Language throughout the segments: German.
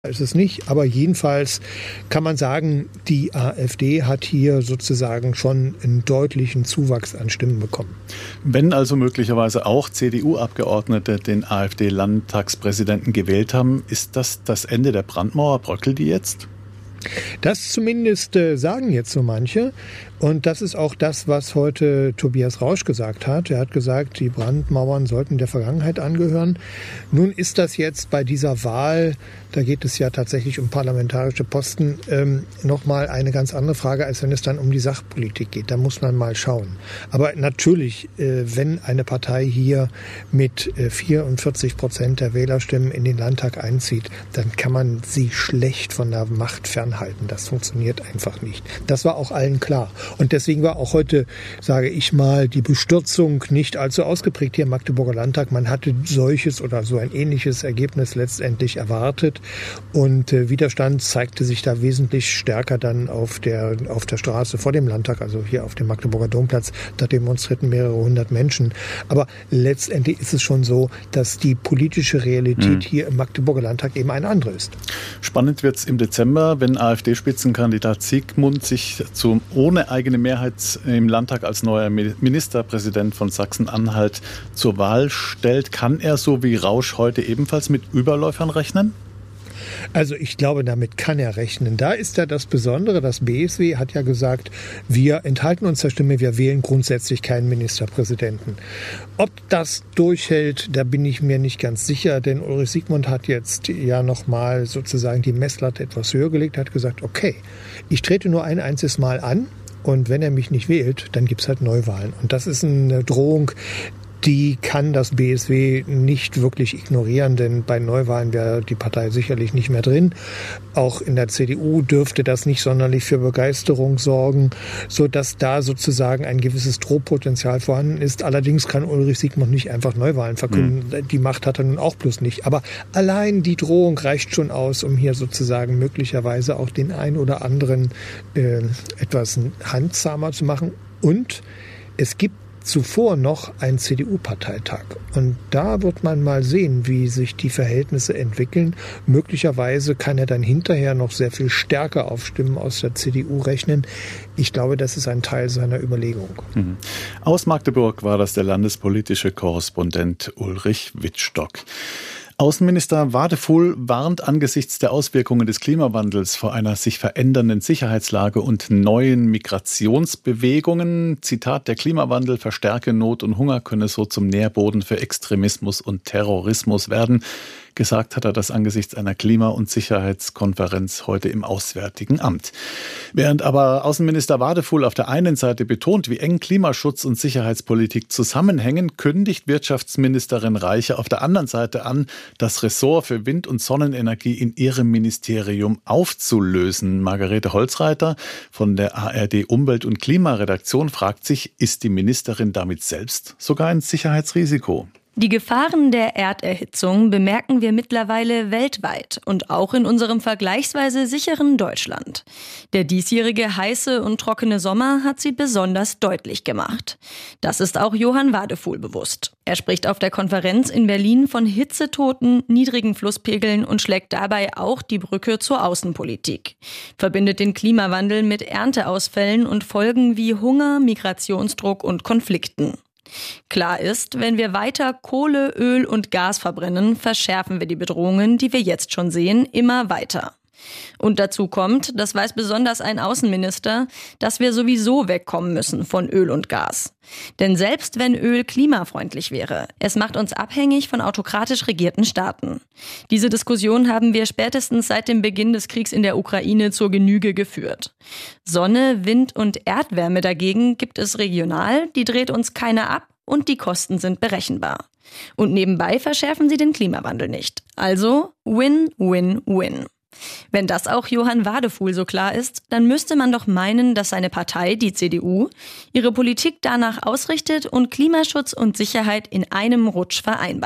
Ist es nicht, aber jedenfalls kann man sagen, die AfD hat hier sozusagen schon einen deutlichen Zuwachs an Stimmen bekommen. Wenn also möglicherweise auch CDU-Abgeordnete den AfD-Landtagspräsidenten gewählt haben, ist das das Ende der Brandmauer? Bröckelt die jetzt? Das zumindest sagen jetzt so manche. Und das ist auch das, was heute Tobias Rausch gesagt hat. Er hat gesagt, die Brandmauern sollten der Vergangenheit angehören. Nun ist das jetzt bei dieser Wahl, da geht es ja tatsächlich um parlamentarische Posten, nochmal eine ganz andere Frage, als wenn es dann um die Sachpolitik geht. Da muss man mal schauen. Aber natürlich, wenn eine Partei hier mit 44% der Wählerstimmen in den Landtag einzieht, dann kann man sie schlecht von der Macht fernhalten. Das funktioniert einfach nicht. Das war auch allen klar. Und deswegen war auch heute, sage ich mal, die Bestürzung nicht allzu ausgeprägt hier im Magdeburger Landtag. Man hatte solches oder so ein ähnliches Ergebnis letztendlich erwartet. Und Widerstand zeigte sich da wesentlich stärker dann auf der Straße vor dem Landtag, also hier auf dem Magdeburger Domplatz. Da demonstrierten mehrere hundert Menschen. Aber letztendlich ist es schon so, dass die politische Realität hier im Magdeburger Landtag eben eine andere ist. Spannend wird es im Dezember, wenn AfD-Spitzenkandidat Siegmund sich ohne eigene Mehrheit im Landtag als neuer Ministerpräsident von Sachsen-Anhalt zur Wahl stellt. Kann er so wie Rausch heute ebenfalls mit Überläufern rechnen? Also ich glaube, damit kann er rechnen. Da ist ja das Besondere, das BSW hat ja gesagt, wir enthalten uns der Stimme, wir wählen grundsätzlich keinen Ministerpräsidenten. Ob das durchhält, da bin ich mir nicht ganz sicher, denn Ulrich Siegmund hat jetzt ja nochmal sozusagen die Messlatte etwas höher gelegt, hat gesagt, okay, ich trete nur ein einziges Mal an und wenn er mich nicht wählt, dann gibt's halt Neuwahlen. Und das ist eine Drohung, die kann das BSW nicht wirklich ignorieren, denn bei Neuwahlen wäre die Partei sicherlich nicht mehr drin. Auch in der CDU dürfte das nicht sonderlich für Begeisterung sorgen, sodass da sozusagen ein gewisses Drohpotenzial vorhanden ist. Allerdings kann Ulrich Siegmund nicht einfach Neuwahlen verkünden. Die Macht hat er nun auch bloß nicht. Aber allein die Drohung reicht schon aus, um hier sozusagen möglicherweise auch den ein oder anderen etwas handzahmer zu machen. Und es gibt zuvor noch ein CDU-Parteitag. Und da wird man mal sehen, wie sich die Verhältnisse entwickeln. Möglicherweise kann er dann hinterher noch sehr viel stärker auf Stimmen aus der CDU rechnen. Ich glaube, das ist ein Teil seiner Überlegung. Aus Magdeburg war das der landespolitische Korrespondent Ulrich Wittstock. Außenminister Wadefuhl warnt angesichts der Auswirkungen des Klimawandels vor einer sich verändernden Sicherheitslage und neuen Migrationsbewegungen. Zitat, der Klimawandel verstärke Not und Hunger, könne so zum Nährboden für Extremismus und Terrorismus werden. Gesagt hat er das angesichts einer Klima- und Sicherheitskonferenz heute im Auswärtigen Amt. Während aber Außenminister Wadefuhl auf der einen Seite betont, wie eng Klimaschutz und Sicherheitspolitik zusammenhängen, kündigt Wirtschaftsministerin Reiche auf der anderen Seite an, das Ressort für Wind- und Sonnenenergie in ihrem Ministerium aufzulösen. Margarete Holzreiter von der ARD Umwelt- und Klimaredaktion fragt sich, ist die Ministerin damit selbst sogar ein Sicherheitsrisiko? Die Gefahren der Erderhitzung bemerken wir mittlerweile weltweit und auch in unserem vergleichsweise sicheren Deutschland. Der diesjährige heiße und trockene Sommer hat sie besonders deutlich gemacht. Das ist auch Johann Wadefuhl bewusst. Er spricht auf der Konferenz in Berlin von Hitzetoten, niedrigen Flusspegeln und schlägt dabei auch die Brücke zur Außenpolitik. Verbindet den Klimawandel mit Ernteausfällen und Folgen wie Hunger, Migrationsdruck und Konflikten. Klar ist, wenn wir weiter Kohle, Öl und Gas verbrennen, verschärfen wir die Bedrohungen, die wir jetzt schon sehen, immer weiter. Und dazu kommt, das weiß besonders ein Außenminister, dass wir sowieso wegkommen müssen von Öl und Gas. Denn selbst wenn Öl klimafreundlich wäre, es macht uns abhängig von autokratisch regierten Staaten. Diese Diskussion haben wir spätestens seit dem Beginn des Kriegs in der Ukraine zur Genüge geführt. Sonne, Wind und Erdwärme dagegen gibt es regional, die dreht uns keiner ab und die Kosten sind berechenbar. Und nebenbei verschärfen sie den Klimawandel nicht. Also win, win, win. Wenn das auch Johann Wadefuhl so klar ist, dann müsste man doch meinen, dass seine Partei, die CDU, ihre Politik danach ausrichtet und Klimaschutz und Sicherheit in einem Rutsch vereinbart.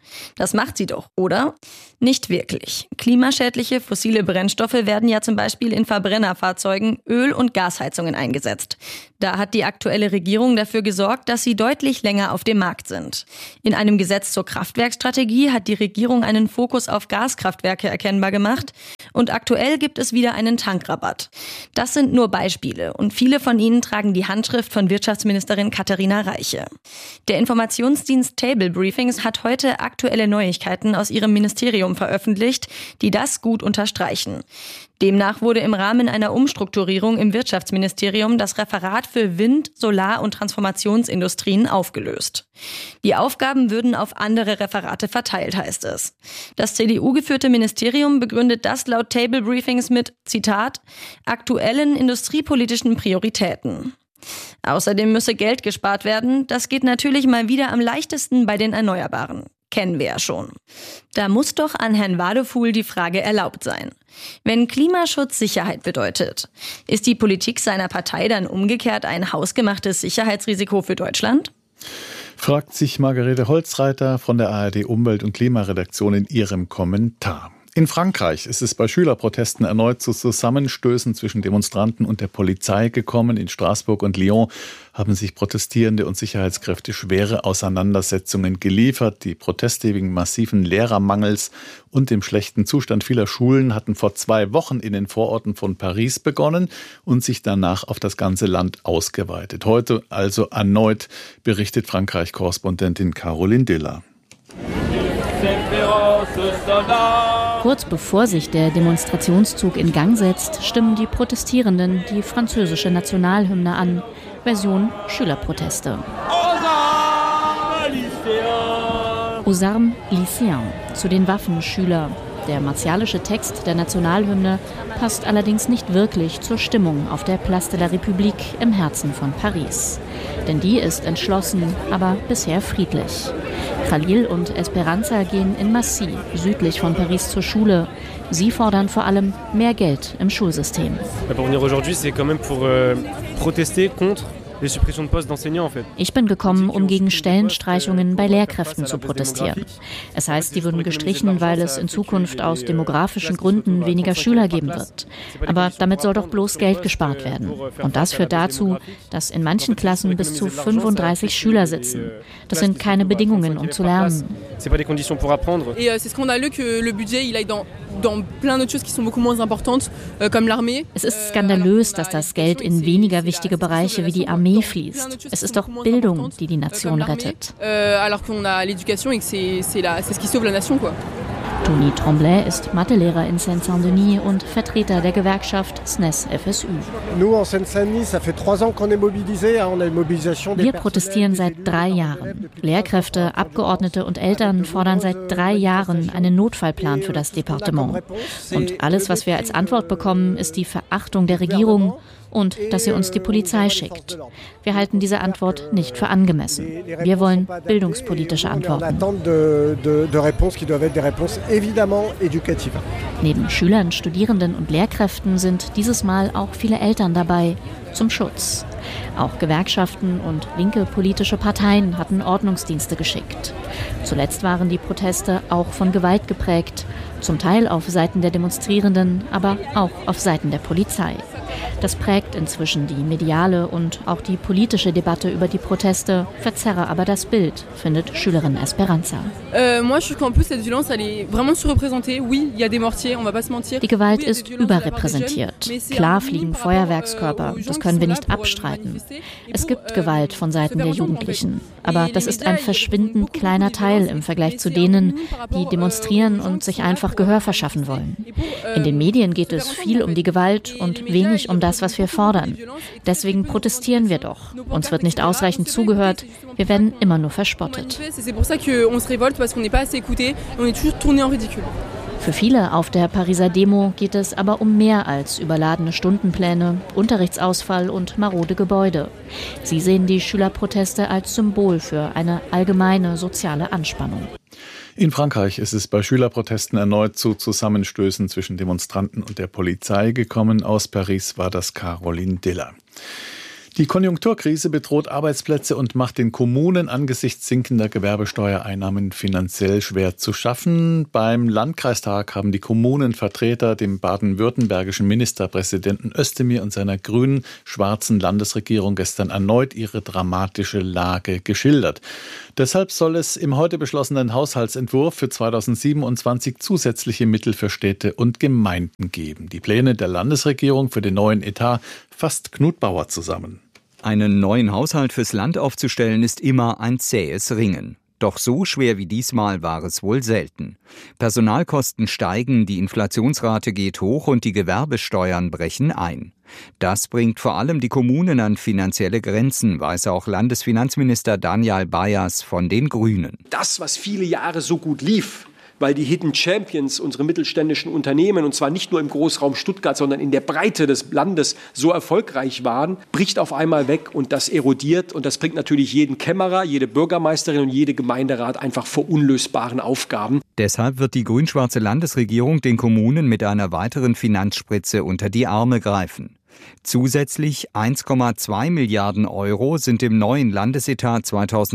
Das macht sie doch, oder? Nicht wirklich. Klimaschädliche fossile Brennstoffe werden ja zum Beispiel in Verbrennerfahrzeugen, Öl- und Gasheizungen eingesetzt. Da hat die aktuelle Regierung dafür gesorgt, dass sie deutlich länger auf dem Markt sind. In einem Gesetz zur Kraftwerkstrategie hat die Regierung einen Fokus auf Gaskraftwerke erkennbar gemacht und aktuell gibt es wieder einen Tankrabatt. Das sind nur Beispiele und viele von ihnen tragen die Handschrift von Wirtschaftsministerin Katharina Reiche. Der Informationsdienst Table Briefings hat heute aktuelle Neuigkeiten aus ihrem Ministerium veröffentlicht, die das gut unterstreichen. Demnach wurde im Rahmen einer Umstrukturierung im Wirtschaftsministerium das Referat für Wind-, Solar- und Transformationsindustrien aufgelöst. Die Aufgaben würden auf andere Referate verteilt, heißt es. Das CDU-geführte Ministerium begründet das laut Table Briefings mit, Zitat, aktuellen industriepolitischen Prioritäten. Außerdem müsse Geld gespart werden. Das geht natürlich mal wieder am leichtesten bei den Erneuerbaren. Kennen wir ja schon. Da muss doch an Herrn Wadefuhl die Frage erlaubt sein. Wenn Klimaschutz Sicherheit bedeutet, ist die Politik seiner Partei dann umgekehrt ein hausgemachtes Sicherheitsrisiko für Deutschland? Fragt sich Margarete Holzreiter von der ARD Umwelt- und Klimaredaktion in ihrem Kommentar. In Frankreich ist es bei Schülerprotesten erneut zu Zusammenstößen zwischen Demonstranten und der Polizei gekommen. In Straßburg und Lyon haben sich Protestierende und Sicherheitskräfte schwere Auseinandersetzungen geliefert. Die Proteste wegen massiven Lehrermangels und dem schlechten Zustand vieler Schulen hatten vor 2 Wochen in den Vororten von Paris begonnen und sich danach auf das ganze Land ausgeweitet. Heute also erneut, berichtet Frankreich-Korrespondentin Caroline Diller. Kurz bevor sich der Demonstrationszug in Gang setzt, stimmen die Protestierenden die französische Nationalhymne an, Version Schülerproteste. Aux armes lycéens, zu den Waffen Schüler. Der martialische Text der Nationalhymne passt allerdings nicht wirklich zur Stimmung auf der Place de la République im Herzen von Paris. Denn die ist entschlossen, aber bisher friedlich. Khalil und Esperanza gehen in Massy, südlich von Paris, zur Schule. Sie fordern vor allem mehr Geld im Schulsystem. Ich bin gekommen, um gegen Stellenstreichungen bei Lehrkräften zu protestieren. Es heißt, die würden gestrichen, weil es in Zukunft aus demografischen Gründen weniger Schüler geben wird. Aber damit soll doch bloß Geld gespart werden. Und das führt dazu, dass in manchen Klassen bis zu 35 Schüler sitzen. Das sind keine Bedingungen, um zu lernen. Es ist skandalös, dass das Geld in weniger wichtige Bereiche wie die Armee fließt. Es ist doch Bildung, die die Nation rettet. Tony Tremblay ist Mathelehrer in Seine-Saint-Denis und Vertreter der Gewerkschaft SNES-FSU. Wir protestieren seit 3 Jahren. Lehrkräfte, Abgeordnete und Eltern fordern seit 3 Jahren einen Notfallplan für das Departement. Und alles, was wir als Antwort bekommen, ist die Verachtung der Regierung und dass sie uns die Polizei schickt. Wir halten diese Antwort nicht für angemessen. Wir wollen bildungspolitische Antworten. Neben Schülern, Studierenden und Lehrkräften sind dieses Mal auch viele Eltern dabei, zum Schutz. Auch Gewerkschaften und linke politische Parteien hatten Ordnungsdienste geschickt. Zuletzt waren die Proteste auch von Gewalt geprägt, zum Teil auf Seiten der Demonstrierenden, aber auch auf Seiten der Polizei. Das prägt inzwischen die mediale und auch die politische Debatte über die Proteste, verzerre aber das Bild, findet Schülerin Esperanza. Die Gewalt ist überrepräsentiert. Klar fliegen Feuerwerkskörper, das können wir nicht abstreiten. Es gibt Gewalt von Seiten der Jugendlichen, aber das ist ein verschwindend kleiner Teil im Vergleich zu denen, die demonstrieren und sich einfach Gehör verschaffen wollen. In den Medien geht es viel um die Gewalt und wenig um das, was wir fordern. Deswegen protestieren wir doch. Uns wird nicht ausreichend zugehört. Wir werden immer nur verspottet. Für viele auf der Pariser Demo geht es aber um mehr als überladene Stundenpläne, Unterrichtsausfall und marode Gebäude. Sie sehen die Schülerproteste als Symbol für eine allgemeine soziale Anspannung. In Frankreich ist es bei Schülerprotesten erneut zu Zusammenstößen zwischen Demonstranten und der Polizei gekommen. Aus Paris war das Caroline Diller. Die Konjunkturkrise bedroht Arbeitsplätze und macht den Kommunen angesichts sinkender Gewerbesteuereinnahmen finanziell schwer zu schaffen. Beim Landkreistag haben die Kommunenvertreter dem baden-württembergischen Ministerpräsidenten Özdemir und seiner grün-schwarzen Landesregierung gestern erneut ihre dramatische Lage geschildert. Deshalb soll es im heute beschlossenen Haushaltsentwurf für 2027 zusätzliche Mittel für Städte und Gemeinden geben. Die Pläne der Landesregierung für den neuen Etat fasst Knut Bauer zusammen. Einen neuen Haushalt fürs Land aufzustellen ist immer ein zähes Ringen. Doch so schwer wie diesmal war es wohl selten. Personalkosten steigen, die Inflationsrate geht hoch und die Gewerbesteuern brechen ein. Das bringt vor allem die Kommunen an finanzielle Grenzen, weiß auch Landesfinanzminister Daniel Bayers von den Grünen. Das, was viele Jahre so gut lief, weil die Hidden Champions, unsere mittelständischen Unternehmen, und zwar nicht nur im Großraum Stuttgart, sondern in der Breite des Landes so erfolgreich waren, bricht auf einmal weg und das erodiert. Und das bringt natürlich jeden Kämmerer, jede Bürgermeisterin und jede Gemeinderat einfach vor unlösbaren Aufgaben. Deshalb wird die grün-schwarze Landesregierung den Kommunen mit einer weiteren Finanzspritze unter die Arme greifen. Zusätzlich 1,2 Milliarden Euro sind im neuen Landesetat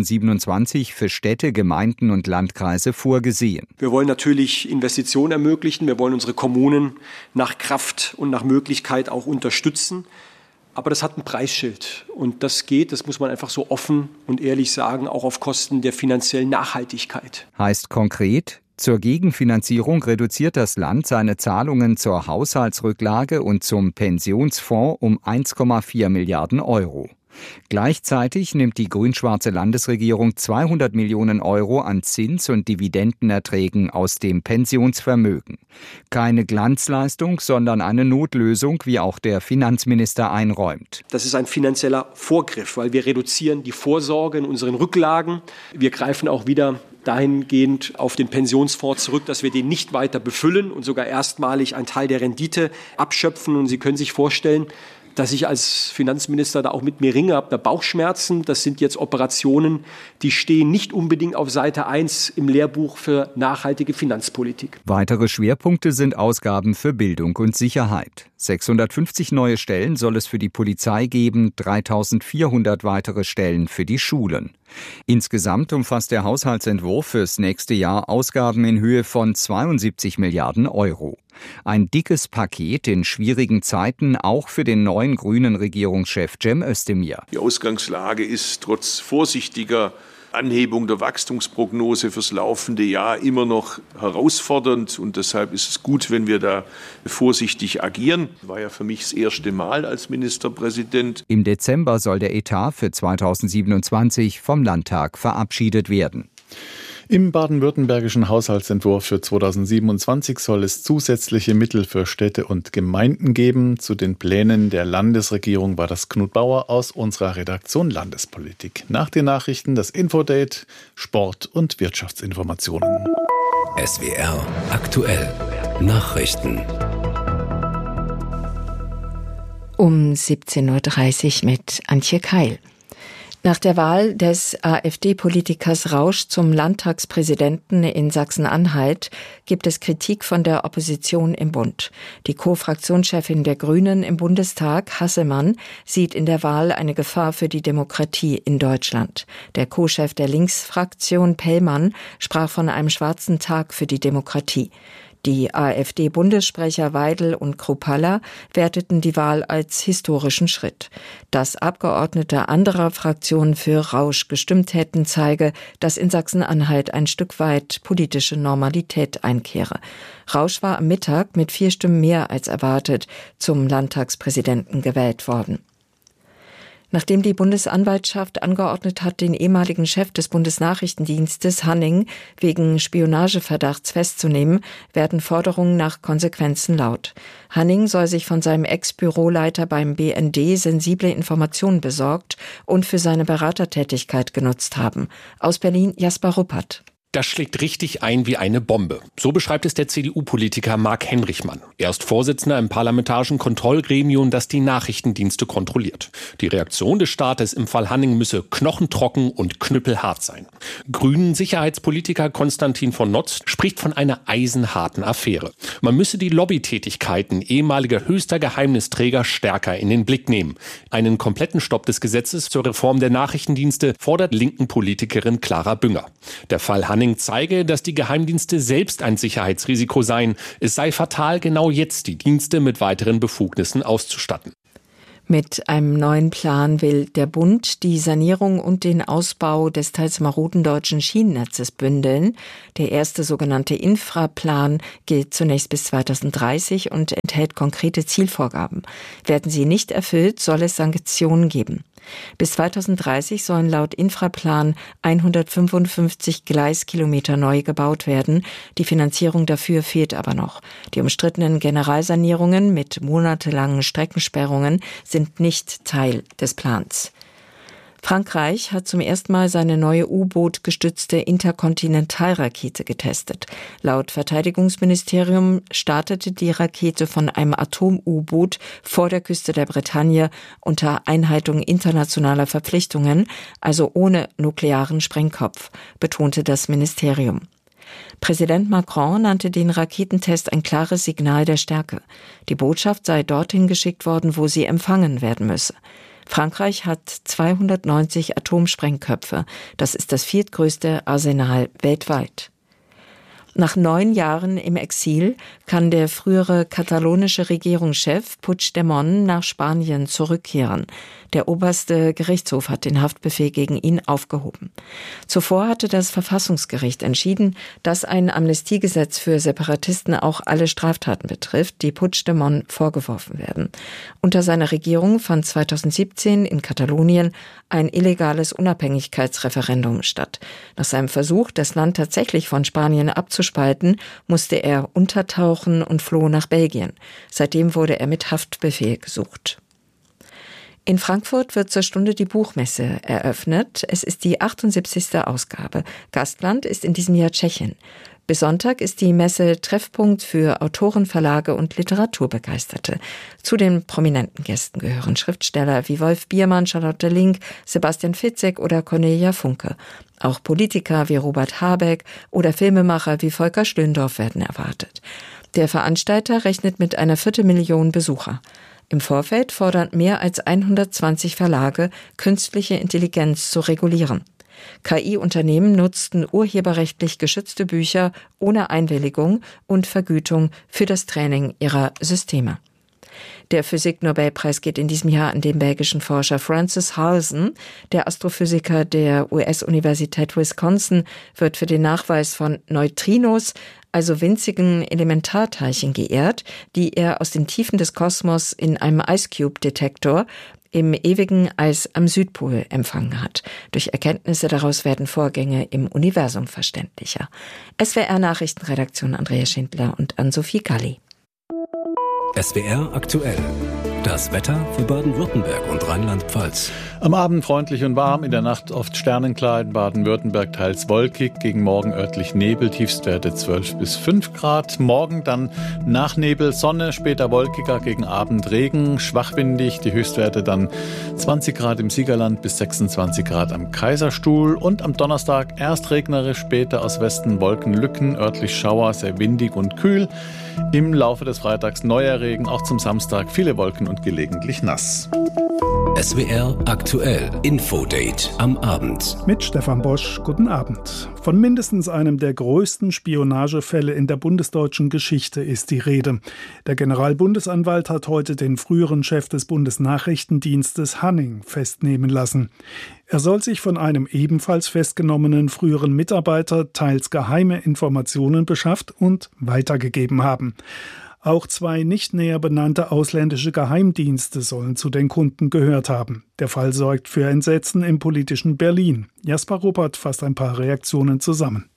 2027 für Städte, Gemeinden und Landkreise vorgesehen. Wir wollen natürlich Investitionen ermöglichen. Wir wollen unsere Kommunen nach Kraft und nach Möglichkeit auch unterstützen. Aber das hat ein Preisschild. Und das muss man einfach so offen und ehrlich sagen, auch auf Kosten der finanziellen Nachhaltigkeit. Heißt konkret, zur Gegenfinanzierung reduziert das Land seine Zahlungen zur Haushaltsrücklage und zum Pensionsfonds um 1,4 Milliarden Euro. Gleichzeitig nimmt die grün-schwarze Landesregierung 200 Millionen Euro an Zins- und Dividendenerträgen aus dem Pensionsvermögen. Keine Glanzleistung, sondern eine Notlösung, wie auch der Finanzminister einräumt. Das ist ein finanzieller Vorgriff, weil wir reduzieren die Vorsorge in unseren Rücklagen. Wir greifen auch wieder dahingehend auf den Pensionsfonds zurück, dass wir den nicht weiter befüllen und sogar erstmalig einen Teil der Rendite abschöpfen. Und Sie können sich vorstellen, dass ich als Finanzminister da auch mit mir ringe, habe da Bauchschmerzen. Das sind jetzt Operationen, die stehen nicht unbedingt auf Seite 1 im Lehrbuch für nachhaltige Finanzpolitik. Weitere Schwerpunkte sind Ausgaben für Bildung und Sicherheit. 650 neue Stellen soll es für die Polizei geben, 3.400 weitere Stellen für die Schulen. Insgesamt umfasst der Haushaltsentwurf fürs nächste Jahr Ausgaben in Höhe von 72 Milliarden Euro. Ein dickes Paket in schwierigen Zeiten, auch für den neuen grünen Regierungschef Cem Özdemir. Die Ausgangslage ist trotz vorsichtiger Anhebung der Wachstumsprognose fürs laufende Jahr immer noch herausfordernd. Und deshalb ist es gut, wenn wir da vorsichtig agieren. War ja für mich das erste Mal als Ministerpräsident. Im Dezember soll der Etat für 2027 vom Landtag verabschiedet werden. Im baden-württembergischen Haushaltsentwurf für 2027 soll es zusätzliche Mittel für Städte und Gemeinden geben. Zu den Plänen der Landesregierung war das Knut Bauer aus unserer Redaktion Landespolitik. Nach den Nachrichten das Infodate, Sport und Wirtschaftsinformationen. SWR aktuell Nachrichten. Um 17.30 Uhr mit Antje Keil. Nach der Wahl des AfD-Politikers Rausch zum Landtagspräsidenten in Sachsen-Anhalt gibt es Kritik von der Opposition im Bund. Die Co-Fraktionschefin der Grünen im Bundestag, Hasselmann, sieht in der Wahl eine Gefahr für die Demokratie in Deutschland. Der Co-Chef der Linksfraktion, Pellmann, sprach von einem schwarzen Tag für die Demokratie. Die AfD-Bundessprecher Weidel und Kruppalla werteten die Wahl als historischen Schritt. Dass Abgeordnete anderer Fraktionen für Rausch gestimmt hätten, zeige, dass in Sachsen-Anhalt ein Stück weit politische Normalität einkehre. Rausch war am Mittag mit 4 Stimmen mehr als erwartet zum Landtagspräsidenten gewählt worden. Nachdem die Bundesanwaltschaft angeordnet hat, den ehemaligen Chef des Bundesnachrichtendienstes Hanning wegen Spionageverdachts festzunehmen, werden Forderungen nach Konsequenzen laut. Hanning soll sich von seinem Ex-Büroleiter beim BND sensible Informationen besorgt und für seine Beratertätigkeit genutzt haben. Aus Berlin Jasper Ruppert. Das schlägt richtig ein wie eine Bombe. So beschreibt es der CDU-Politiker Marc Henrichmann. Er ist Vorsitzender im parlamentarischen Kontrollgremium, das die Nachrichtendienste kontrolliert. Die Reaktion des Staates im Fall Hanning müsse knochentrocken und knüppelhart sein. Grünen-Sicherheitspolitiker Konstantin von Notz spricht von einer eisenharten Affäre. Man müsse die Lobbytätigkeiten ehemaliger höchster Geheimnisträger stärker in den Blick nehmen. Einen kompletten Stopp des Gesetzes zur Reform der Nachrichtendienste fordert linken Politikerin Clara Bünger. Der Fall Hanning zeige, dass die Geheimdienste selbst ein Sicherheitsrisiko seien. Es sei fatal, genau jetzt die Dienste mit weiteren Befugnissen auszustatten. Mit einem neuen Plan will der Bund die Sanierung und den Ausbau des teils maroden deutschen Schienennetzes bündeln. Der erste sogenannte Infraplan gilt zunächst bis 2030 und enthält konkrete Zielvorgaben. Werden sie nicht erfüllt, soll es Sanktionen geben. Bis 2030 sollen laut Infraplan 155 Gleiskilometer neu gebaut werden. Die Finanzierung dafür fehlt aber noch. Die umstrittenen Generalsanierungen mit monatelangen Streckensperrungen sind nicht Teil des Plans. Frankreich hat zum ersten Mal seine neue U-Boot-gestützte Interkontinentalrakete getestet. Laut Verteidigungsministerium startete die Rakete von einem Atom-U-Boot vor der Küste der Bretagne unter Einhaltung internationaler Verpflichtungen, also ohne nuklearen Sprengkopf, betonte das Ministerium. Präsident Macron nannte den Raketentest ein klares Signal der Stärke. Die Botschaft sei dorthin geschickt worden, wo sie empfangen werden müsse. Frankreich hat 290 Atomsprengköpfe. Das ist das viertgrößte Arsenal weltweit. Nach 9 Jahren im Exil kann der frühere katalonische Regierungschef Puigdemont nach Spanien zurückkehren. Der oberste Gerichtshof hat den Haftbefehl gegen ihn aufgehoben. Zuvor hatte das Verfassungsgericht entschieden, dass ein Amnestiegesetz für Separatisten auch alle Straftaten betrifft, die Puigdemont vorgeworfen werden. Unter seiner Regierung fand 2017 in Katalonien ein illegales Unabhängigkeitsreferendum statt. Nach seinem Versuch, das Land tatsächlich von Spanien abzuspalten, musste er untertauchen und floh nach Belgien. Seitdem wurde er mit Haftbefehl gesucht. In Frankfurt wird zur Stunde die Buchmesse eröffnet. Es ist die 78. Ausgabe. Gastland ist in diesem Jahr Tschechien. Bis Sonntag ist die Messe Treffpunkt für Autoren, Verlage und Literaturbegeisterte. Zu den prominenten Gästen gehören Schriftsteller wie Wolf Biermann, Charlotte Link, Sebastian Fitzek oder Cornelia Funke. Auch Politiker wie Robert Habeck oder Filmemacher wie Volker Schlöndorff werden erwartet. Der Veranstalter rechnet mit einer 250.000 Besucher. Im Vorfeld fordern mehr als 120 Verlage, künstliche Intelligenz zu regulieren. KI-Unternehmen nutzten urheberrechtlich geschützte Bücher ohne Einwilligung und Vergütung für das Training ihrer Systeme. Der Physik-Nobelpreis geht in diesem Jahr an den belgischen Forscher Francis Halsen. Der Astrophysiker der US-Universität Wisconsin wird für den Nachweis von Neutrinos, also winzigen Elementarteilchen, geehrt, die er aus den Tiefen des Kosmos in einem Ice Cube-Detektor im ewigen Eis am Südpol empfangen hat. Durch Erkenntnisse daraus werden Vorgänge im Universum verständlicher. SWR-Nachrichtenredaktion Andrea Schindler und Ann-Sophie Kalli. SWR aktuell. Das Wetter für Baden-Württemberg und Rheinland-Pfalz. Am Abend freundlich und warm, in der Nacht oft sternenklar in Baden-Württemberg, teils wolkig, gegen Morgen örtlich Nebel, Tiefstwerte 12 bis 5 Grad. Morgen dann nach Nebel Sonne, später wolkiger, gegen Abend Regen, schwachwindig, die Höchstwerte dann 20 Grad im Siegerland bis 26 Grad am Kaiserstuhl. Und am Donnerstag erst regnerisch, später aus Westen Wolkenlücken, örtlich Schauer, sehr windig und kühl. Im Laufe des Freitags neuer Regen, auch zum Samstag viele Wolken und gelegentlich nass. SWR aktuell Infodate am Abend. Mit Stefan Bosch, guten Abend. Von mindestens einem der größten Spionagefälle in der bundesdeutschen Geschichte ist die Rede. Der Generalbundesanwalt hat heute den früheren Chef des Bundesnachrichtendienstes Hanning festnehmen lassen. Er soll sich von einem ebenfalls festgenommenen früheren Mitarbeiter teils geheime Informationen beschafft und weitergegeben haben. Auch 2 nicht näher benannte ausländische Geheimdienste sollen zu den Kunden gehört haben. Der Fall sorgt für Entsetzen im politischen Berlin. Jasper Ruppert fasst ein paar Reaktionen zusammen.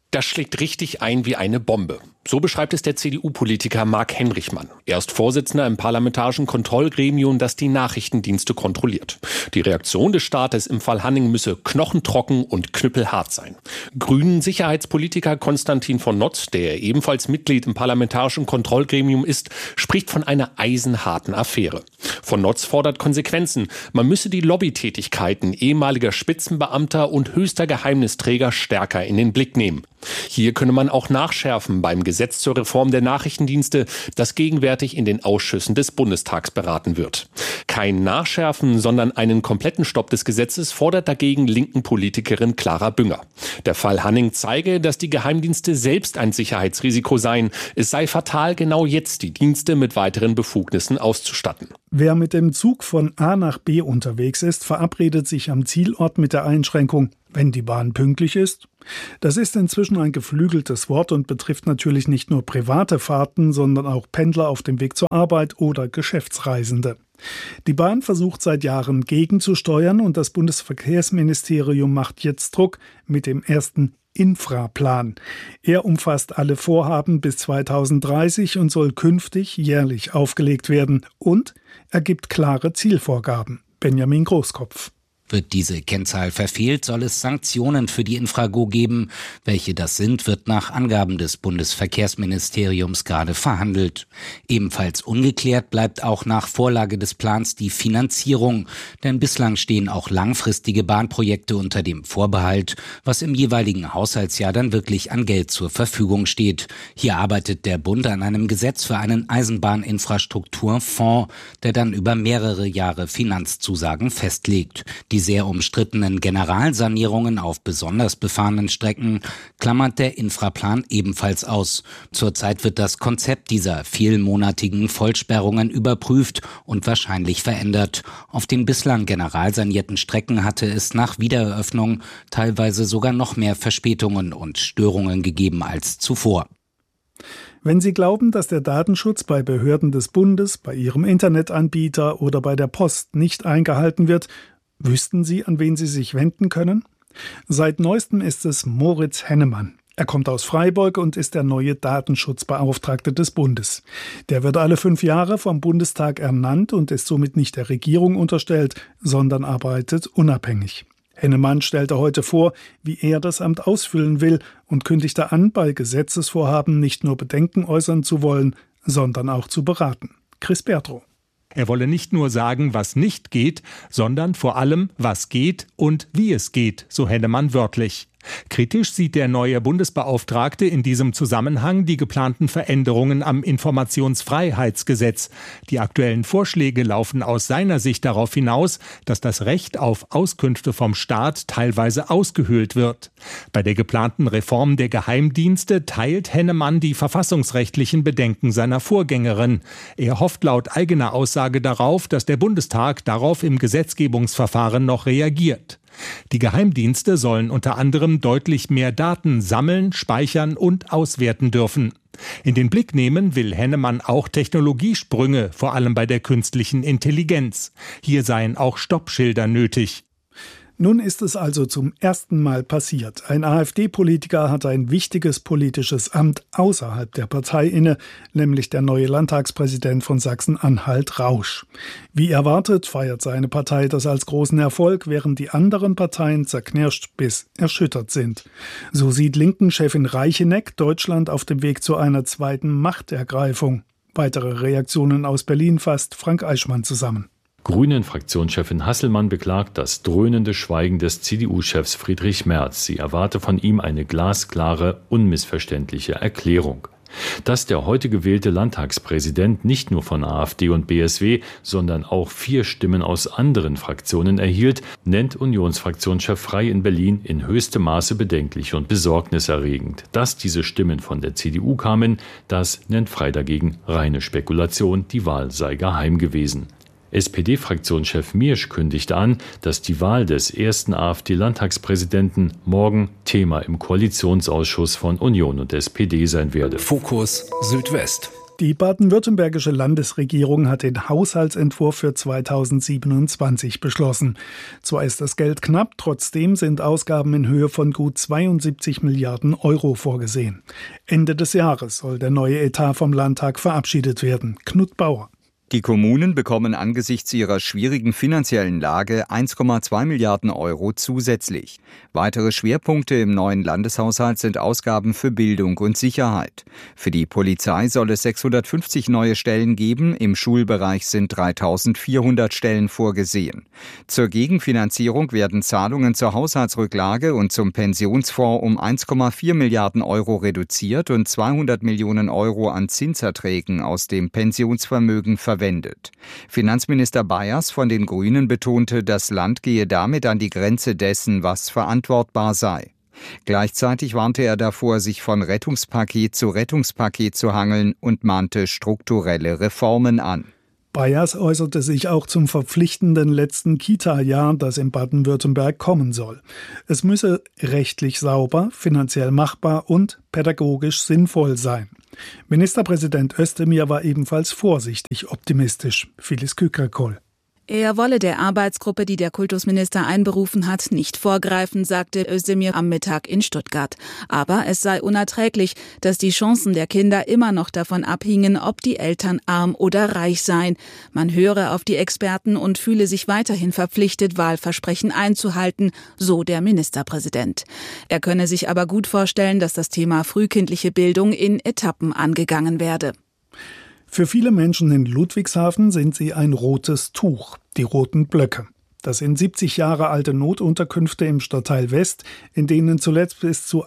Das schlägt richtig ein wie eine Bombe. So beschreibt es der CDU-Politiker Marc Henrichmann. Er ist Vorsitzender im parlamentarischen Kontrollgremium, das die Nachrichtendienste kontrolliert. Die Reaktion des Staates im Fall Hanning müsse knochentrocken und knüppelhart sein. Grünen-Sicherheitspolitiker Konstantin von Notz, der ebenfalls Mitglied im parlamentarischen Kontrollgremium ist, spricht von einer eisenharten Affäre. Von Notz fordert Konsequenzen. Man müsse die Lobbytätigkeiten ehemaliger Spitzenbeamter und höchster Geheimnisträger stärker in den Blick nehmen. Hier könne man auch nachschärfen beim Gesetz zur Reform der Nachrichtendienste, das gegenwärtig in den Ausschüssen des Bundestags beraten wird. Kein Nachschärfen, sondern einen kompletten Stopp des Gesetzes fordert dagegen linken Politikerin Clara Bünger. Der Fall Hanning zeige, dass die Geheimdienste selbst ein Sicherheitsrisiko seien. Es sei fatal, genau jetzt die Dienste mit weiteren Befugnissen auszustatten. Wer mit dem Zug von A nach B unterwegs ist, verabredet sich am Zielort mit der Einschränkung, wenn die Bahn pünktlich ist. Das ist inzwischen ein geflügeltes Wort und betrifft natürlich nicht nur private Fahrten, sondern auch Pendler auf dem Weg zur Arbeit oder Geschäftsreisende. Die Bahn versucht seit Jahren gegenzusteuern und das Bundesverkehrsministerium macht jetzt Druck mit dem ersten Infraplan. Er umfasst alle Vorhaben bis 2030 und soll künftig jährlich aufgelegt werden und er gibt klare Zielvorgaben. Benjamin Großkopf. Wird diese Kennzahl verfehlt, soll es Sanktionen für die Infrago geben. Welche das sind, wird nach Angaben des Bundesverkehrsministeriums gerade verhandelt. Ebenfalls ungeklärt bleibt auch nach Vorlage des Plans die Finanzierung. Denn bislang stehen auch langfristige Bahnprojekte unter dem Vorbehalt, was im jeweiligen Haushaltsjahr dann wirklich an Geld zur Verfügung steht. Hier arbeitet der Bund an einem Gesetz für einen Eisenbahninfrastrukturfonds, der dann über mehrere Jahre Finanzzusagen festlegt. Die sehr umstrittenen Generalsanierungen auf besonders befahrenen Strecken klammert der Infraplan ebenfalls aus. Zurzeit wird das Konzept dieser vielmonatigen Vollsperrungen überprüft und wahrscheinlich verändert. Auf den bislang generalsanierten Strecken hatte es nach Wiedereröffnung teilweise sogar noch mehr Verspätungen und Störungen gegeben als zuvor. Wenn Sie glauben, dass der Datenschutz bei Behörden des Bundes, bei Ihrem Internetanbieter oder bei der Post nicht eingehalten wird, wüssten Sie, an wen Sie sich wenden können? Seit neuestem ist es Moritz Hennemann. Er kommt aus Freiburg und ist der neue Datenschutzbeauftragte des Bundes. Der wird alle 5 Jahre vom Bundestag ernannt und ist somit nicht der Regierung unterstellt, sondern arbeitet unabhängig. Hennemann stellte heute vor, wie er das Amt ausfüllen will und kündigte an, bei Gesetzesvorhaben nicht nur Bedenken äußern zu wollen, sondern auch zu beraten. Chris Bertrow. Er wolle nicht nur sagen, was nicht geht, sondern vor allem, was geht und wie es geht, so Hennemann wörtlich. Kritisch sieht der neue Bundesbeauftragte in diesem Zusammenhang die geplanten Veränderungen am Informationsfreiheitsgesetz. Die aktuellen Vorschläge laufen aus seiner Sicht darauf hinaus, dass das Recht auf Auskünfte vom Staat teilweise ausgehöhlt wird. Bei der geplanten Reform der Geheimdienste teilt Hennemann die verfassungsrechtlichen Bedenken seiner Vorgängerin. Er hofft laut eigener Aussage darauf, dass der Bundestag darauf im Gesetzgebungsverfahren noch reagiert. Die Geheimdienste sollen unter anderem deutlich mehr Daten sammeln, speichern und auswerten dürfen. In den Blick nehmen will Hennemann auch Technologiesprünge, vor allem bei der künstlichen Intelligenz. Hier seien auch Stoppschilder nötig. Nun ist es also zum ersten Mal passiert. Ein AfD-Politiker hat ein wichtiges politisches Amt außerhalb der Partei inne, nämlich der neue Landtagspräsident von Sachsen-Anhalt, Rausch. Wie erwartet, feiert seine Partei das als großen Erfolg, während die anderen Parteien zerknirscht bis erschüttert sind. So sieht Linken-Chefin Reicheneck Deutschland auf dem Weg zu einer zweiten Machtergreifung. Weitere Reaktionen aus Berlin fasst Frank Eichmann zusammen. Grünen-Fraktionschefin Hasselmann beklagt das dröhnende Schweigen des CDU-Chefs Friedrich Merz. Sie erwarte von ihm eine glasklare, unmissverständliche Erklärung. Dass der heute gewählte Landtagspräsident nicht nur von AfD und BSW, sondern auch 4 Stimmen aus anderen Fraktionen erhielt, nennt Unionsfraktionschef Frey in Berlin in höchstem Maße bedenklich und besorgniserregend. Dass diese Stimmen von der CDU kamen, das nennt Frey dagegen reine Spekulation, die Wahl sei geheim gewesen. SPD-Fraktionschef Miersch kündigte an, dass die Wahl des ersten AfD-Landtagspräsidenten morgen Thema im Koalitionsausschuss von Union und SPD sein werde. Fokus Südwest. Die baden-württembergische Landesregierung hat den Haushaltsentwurf für 2027 beschlossen. Zwar ist das Geld knapp, trotzdem sind Ausgaben in Höhe von gut 72 Milliarden Euro vorgesehen. Ende des Jahres soll der neue Etat vom Landtag verabschiedet werden. Knut Bauer. Die Kommunen bekommen angesichts ihrer schwierigen finanziellen Lage 1,2 Milliarden Euro zusätzlich. Weitere Schwerpunkte im neuen Landeshaushalt sind Ausgaben für Bildung und Sicherheit. Für die Polizei soll es 650 neue Stellen geben, im Schulbereich sind 3.400 Stellen vorgesehen. Zur Gegenfinanzierung werden Zahlungen zur Haushaltsrücklage und zum Pensionsfonds um 1,4 Milliarden Euro reduziert und 200 Millionen Euro an Zinserträgen aus dem Pensionsvermögen verwendet. Finanzminister Bayers von den Grünen betonte, das Land gehe damit an die Grenze dessen, was verantwortbar sei. Gleichzeitig warnte er davor, sich von Rettungspaket zu Rettungspaket zu hangeln und mahnte strukturelle Reformen an. Bayers äußerte sich auch zum verpflichtenden letzten Kita-Jahr, das in Baden-Württemberg kommen soll. Es müsse rechtlich sauber, finanziell machbar und pädagogisch sinnvoll sein. Ministerpräsident Özdemir war ebenfalls vorsichtig optimistisch. Phyllis Kükerkoll. Er wolle der Arbeitsgruppe, die der Kultusminister einberufen hat, nicht vorgreifen, sagte Özdemir am Mittag in Stuttgart. Aber es sei unerträglich, dass die Chancen der Kinder immer noch davon abhingen, ob die Eltern arm oder reich seien. Man höre auf die Experten und fühle sich weiterhin verpflichtet, Wahlversprechen einzuhalten, so der Ministerpräsident. Er könne sich aber gut vorstellen, dass das Thema frühkindliche Bildung in Etappen angegangen werde. Für viele Menschen in Ludwigshafen sind sie ein rotes Tuch, die roten Blöcke. Das sind 70 Jahre alte Notunterkünfte im Stadtteil West, in denen zuletzt bis zu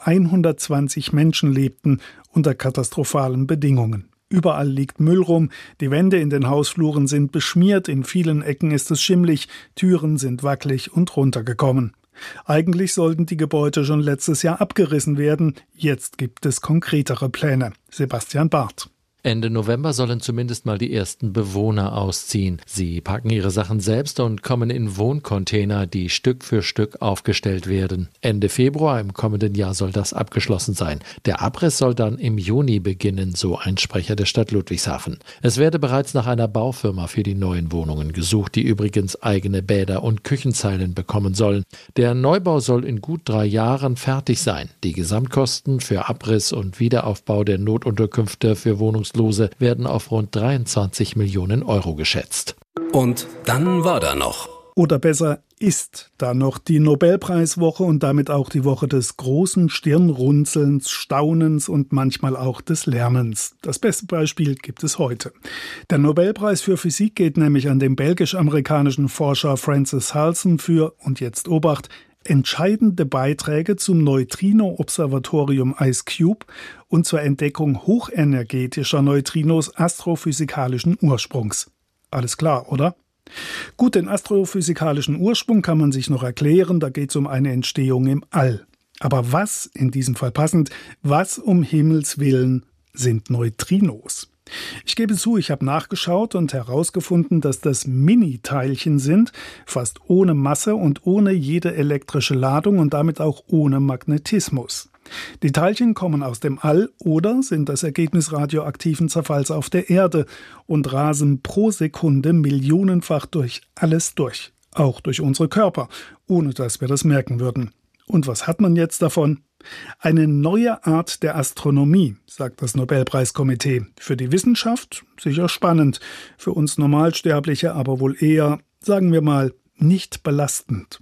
120 Menschen lebten, unter katastrophalen Bedingungen. Überall liegt Müll rum, die Wände in den Hausfluren sind beschmiert, in vielen Ecken ist es schimmlig, Türen sind wackelig und runtergekommen. Eigentlich sollten die Gebäude schon letztes Jahr abgerissen werden, jetzt gibt es konkretere Pläne. Sebastian Barth. Ende November sollen zumindest mal die ersten Bewohner ausziehen. Sie packen ihre Sachen selbst und kommen in Wohncontainer, die Stück für Stück aufgestellt werden. Ende Februar im kommenden Jahr soll das abgeschlossen sein. Der Abriss soll dann im Juni beginnen, so ein Sprecher der Stadt Ludwigshafen. Es werde bereits nach einer Baufirma für die neuen Wohnungen gesucht, die übrigens eigene Bäder und Küchenzeilen bekommen sollen. Der Neubau soll in gut 3 Jahren fertig sein. Die Gesamtkosten für Abriss und Wiederaufbau der Notunterkünfte für Wohnungslose werden auf rund 23 Millionen Euro geschätzt. Und dann war da noch. Oder besser ist da noch die Nobelpreiswoche und damit auch die Woche des großen Stirnrunzelns, Staunens und manchmal auch des Lernens. Das beste Beispiel gibt es heute. Der Nobelpreis für Physik geht nämlich an den belgisch-amerikanischen Forscher Francis Halson für, und jetzt Obacht, entscheidende Beiträge zum Neutrino-Observatorium IceCube und zur Entdeckung hochenergetischer Neutrinos astrophysikalischen Ursprungs. Alles klar, oder? Gut, den astrophysikalischen Ursprung kann man sich noch erklären, da geht es um eine Entstehung im All. Aber was, in diesem Fall passend, was um Himmels Willen sind Neutrinos? Ich gebe zu, ich habe nachgeschaut und herausgefunden, dass das Mini-Teilchen sind, fast ohne Masse und ohne jede elektrische Ladung und damit auch ohne Magnetismus. Die Teilchen kommen aus dem All oder sind das Ergebnis radioaktiven Zerfalls auf der Erde und rasen pro Sekunde millionenfach durch alles durch, auch durch unsere Körper, ohne dass wir das merken würden. Und was hat man jetzt davon? Eine neue Art der Astronomie, sagt das Nobelpreiskomitee. Für die Wissenschaft sicher spannend, für uns Normalsterbliche aber wohl eher, sagen wir mal, nicht belastend.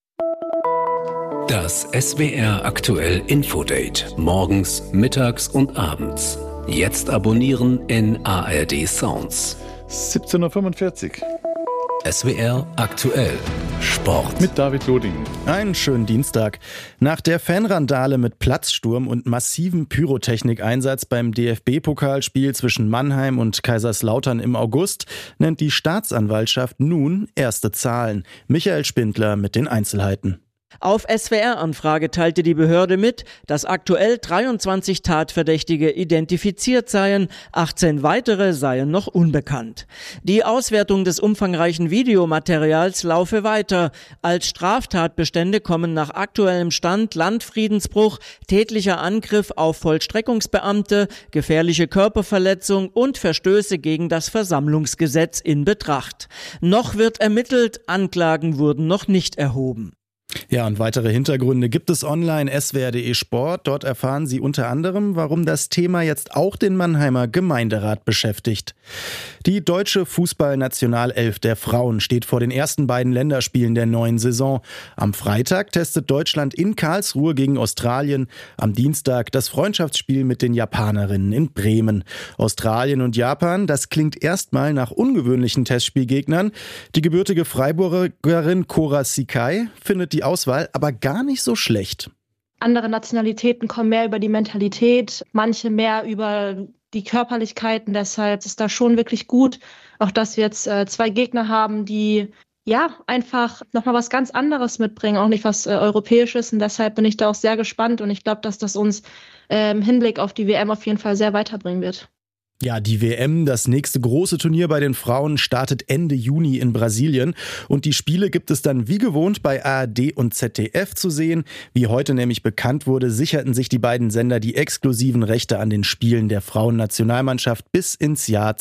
Das SWR aktuell Infodate. Morgens, mittags und abends. Jetzt abonnieren in ARD Sounds. 17:45 Uhr. SWR aktuell Sport. Mit David Loding. Einen schönen Dienstag. Nach der Fanrandale mit Platzsturm und massivem Pyrotechnikeinsatz beim DFB-Pokalspiel zwischen Mannheim und Kaiserslautern im August nennt die Staatsanwaltschaft nun erste Zahlen. Michael Spindler mit den Einzelheiten. Auf SWR-Anfrage teilte die Behörde mit, dass aktuell 23 Tatverdächtige identifiziert seien, 18 weitere seien noch unbekannt. Die Auswertung des umfangreichen Videomaterials laufe weiter. Als Straftatbestände kommen nach aktuellem Stand Landfriedensbruch, tätlicher Angriff auf Vollstreckungsbeamte, gefährliche Körperverletzung und Verstöße gegen das Versammlungsgesetz in Betracht. Noch wird ermittelt, Anklagen wurden noch nicht erhoben. Ja, und weitere Hintergründe gibt es online swr.de Sport. Dort erfahren Sie unter anderem, warum das Thema jetzt auch den Mannheimer Gemeinderat beschäftigt. Die deutsche Fußballnationalelf der Frauen steht vor den ersten beiden Länderspielen der neuen Saison. Am Freitag testet Deutschland in Karlsruhe gegen Australien. Am Dienstag das Freundschaftsspiel mit den Japanerinnen in Bremen. Australien und Japan, das klingt erstmal nach ungewöhnlichen Testspielgegnern. Die gebürtige Freiburgerin Cora Sikai findet die Auswahl aber gar nicht so schlecht. Andere Nationalitäten kommen mehr über die Mentalität, manche mehr über die Körperlichkeiten. Deshalb ist das schon wirklich gut, auch dass wir jetzt zwei Gegner haben, die einfach nochmal was ganz anderes mitbringen, auch nicht was Europäisches. Und deshalb bin ich da auch sehr gespannt und ich glaube, dass das uns im Hinblick auf die WM auf jeden Fall sehr weiterbringen wird. Ja, die WM, das nächste große Turnier bei den Frauen, startet Ende Juni in Brasilien. Und die Spiele gibt es dann wie gewohnt bei ARD und ZDF zu sehen. Wie heute nämlich bekannt wurde, sicherten sich die beiden Sender die exklusiven Rechte an den Spielen der Frauennationalmannschaft bis ins Jahr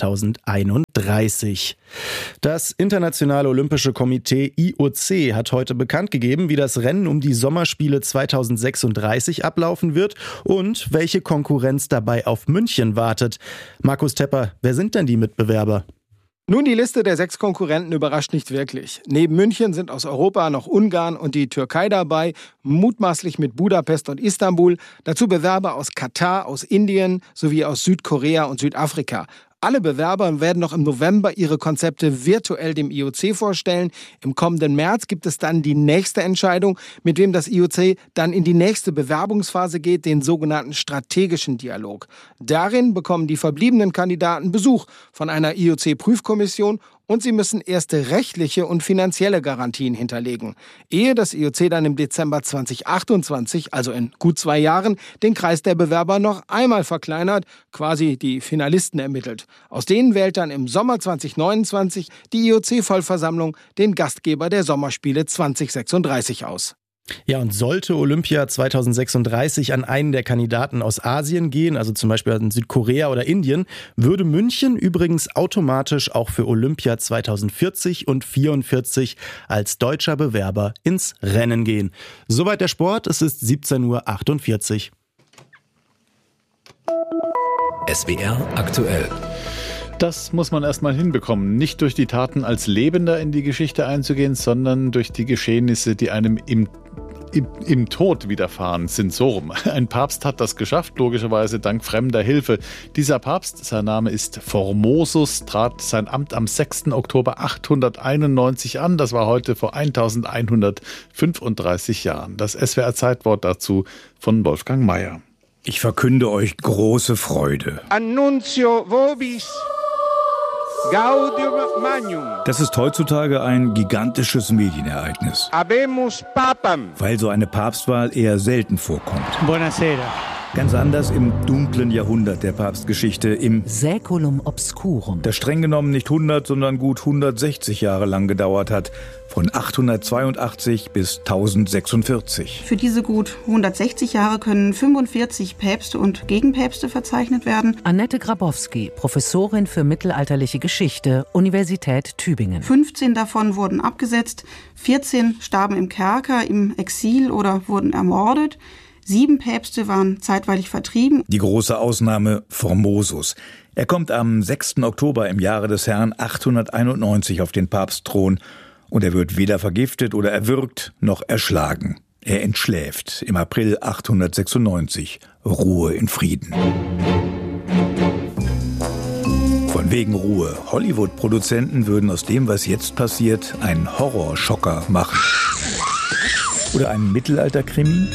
2031. Das Internationale Olympische Komitee IOC hat heute bekannt gegeben, wie das Rennen um die Sommerspiele 2036 ablaufen wird und welche Konkurrenz dabei auf München wartet. Markus Tepper, wer sind denn die Mitbewerber? Nun, die Liste der 6 Konkurrenten überrascht nicht wirklich. Neben München sind aus Europa noch Ungarn und die Türkei dabei, mutmaßlich mit Budapest und Istanbul. Dazu Bewerber aus Katar, aus Indien sowie aus Südkorea und Südafrika. Alle Bewerber werden noch im November ihre Konzepte virtuell dem IOC vorstellen. Im kommenden März gibt es dann die nächste Entscheidung, mit wem das IOC dann in die nächste Bewerbungsphase geht, den sogenannten strategischen Dialog. Darin bekommen die verbliebenen Kandidaten Besuch von einer IOC-Prüfkommission und sie müssen erste rechtliche und finanzielle Garantien hinterlegen, ehe das IOC dann im Dezember 2028, also in gut 2 Jahren, den Kreis der Bewerber noch einmal verkleinert, quasi die Finalisten ermittelt. Aus denen wählt dann im Sommer 2029 die IOC-Vollversammlung den Gastgeber der Sommerspiele 2036 aus. Ja, und sollte Olympia 2036 an einen der Kandidaten aus Asien gehen, also zum Beispiel an Südkorea oder Indien, würde München übrigens automatisch auch für Olympia 2040 und 44 als deutscher Bewerber ins Rennen gehen. Soweit der Sport, es ist 17:48 Uhr. SWR aktuell. Das muss man erstmal hinbekommen, nicht durch die Taten als Lebender in die Geschichte einzugehen, sondern durch die Geschehnisse, die einem im Tod widerfahren sind. So rum. Ein Papst hat das geschafft, logischerweise dank fremder Hilfe. Dieser Papst, sein Name ist Formosus, trat sein Amt am 6. Oktober 891 an. Das war heute vor 1135 Jahren. Das SWR-Zeitwort dazu von Wolfgang Mayer. Ich verkünde euch große Freude. Annuncio vobis Gaudium Magnum. Das ist heutzutage ein gigantisches Medienereignis. Habemus Papam. Weil so eine Papstwahl eher selten vorkommt. Buonasera. Ganz anders im dunklen Jahrhundert der Papstgeschichte, im Saeculum Obscurum. Das streng genommen nicht 100, sondern gut 160 Jahre lang gedauert hat. Von 882 bis 1046. Für diese gut 160 Jahre können 45 Päpste und Gegenpäpste verzeichnet werden. Annette Grabowski, Professorin für mittelalterliche Geschichte, Universität Tübingen. 15 davon wurden abgesetzt, 14 starben im Kerker, im Exil oder wurden ermordet. 7 Päpste waren zeitweilig vertrieben. Die große Ausnahme Formosus. Er kommt am 6. Oktober im Jahre des Herrn 891 auf den Papstthron und er wird weder vergiftet oder erwürgt noch erschlagen. Er entschläft im April 896. Ruhe in Frieden. Von wegen Ruhe. Hollywood-Produzenten würden aus dem, was jetzt passiert, einen Horrorschocker machen. Oder einen Mittelalterkrimi?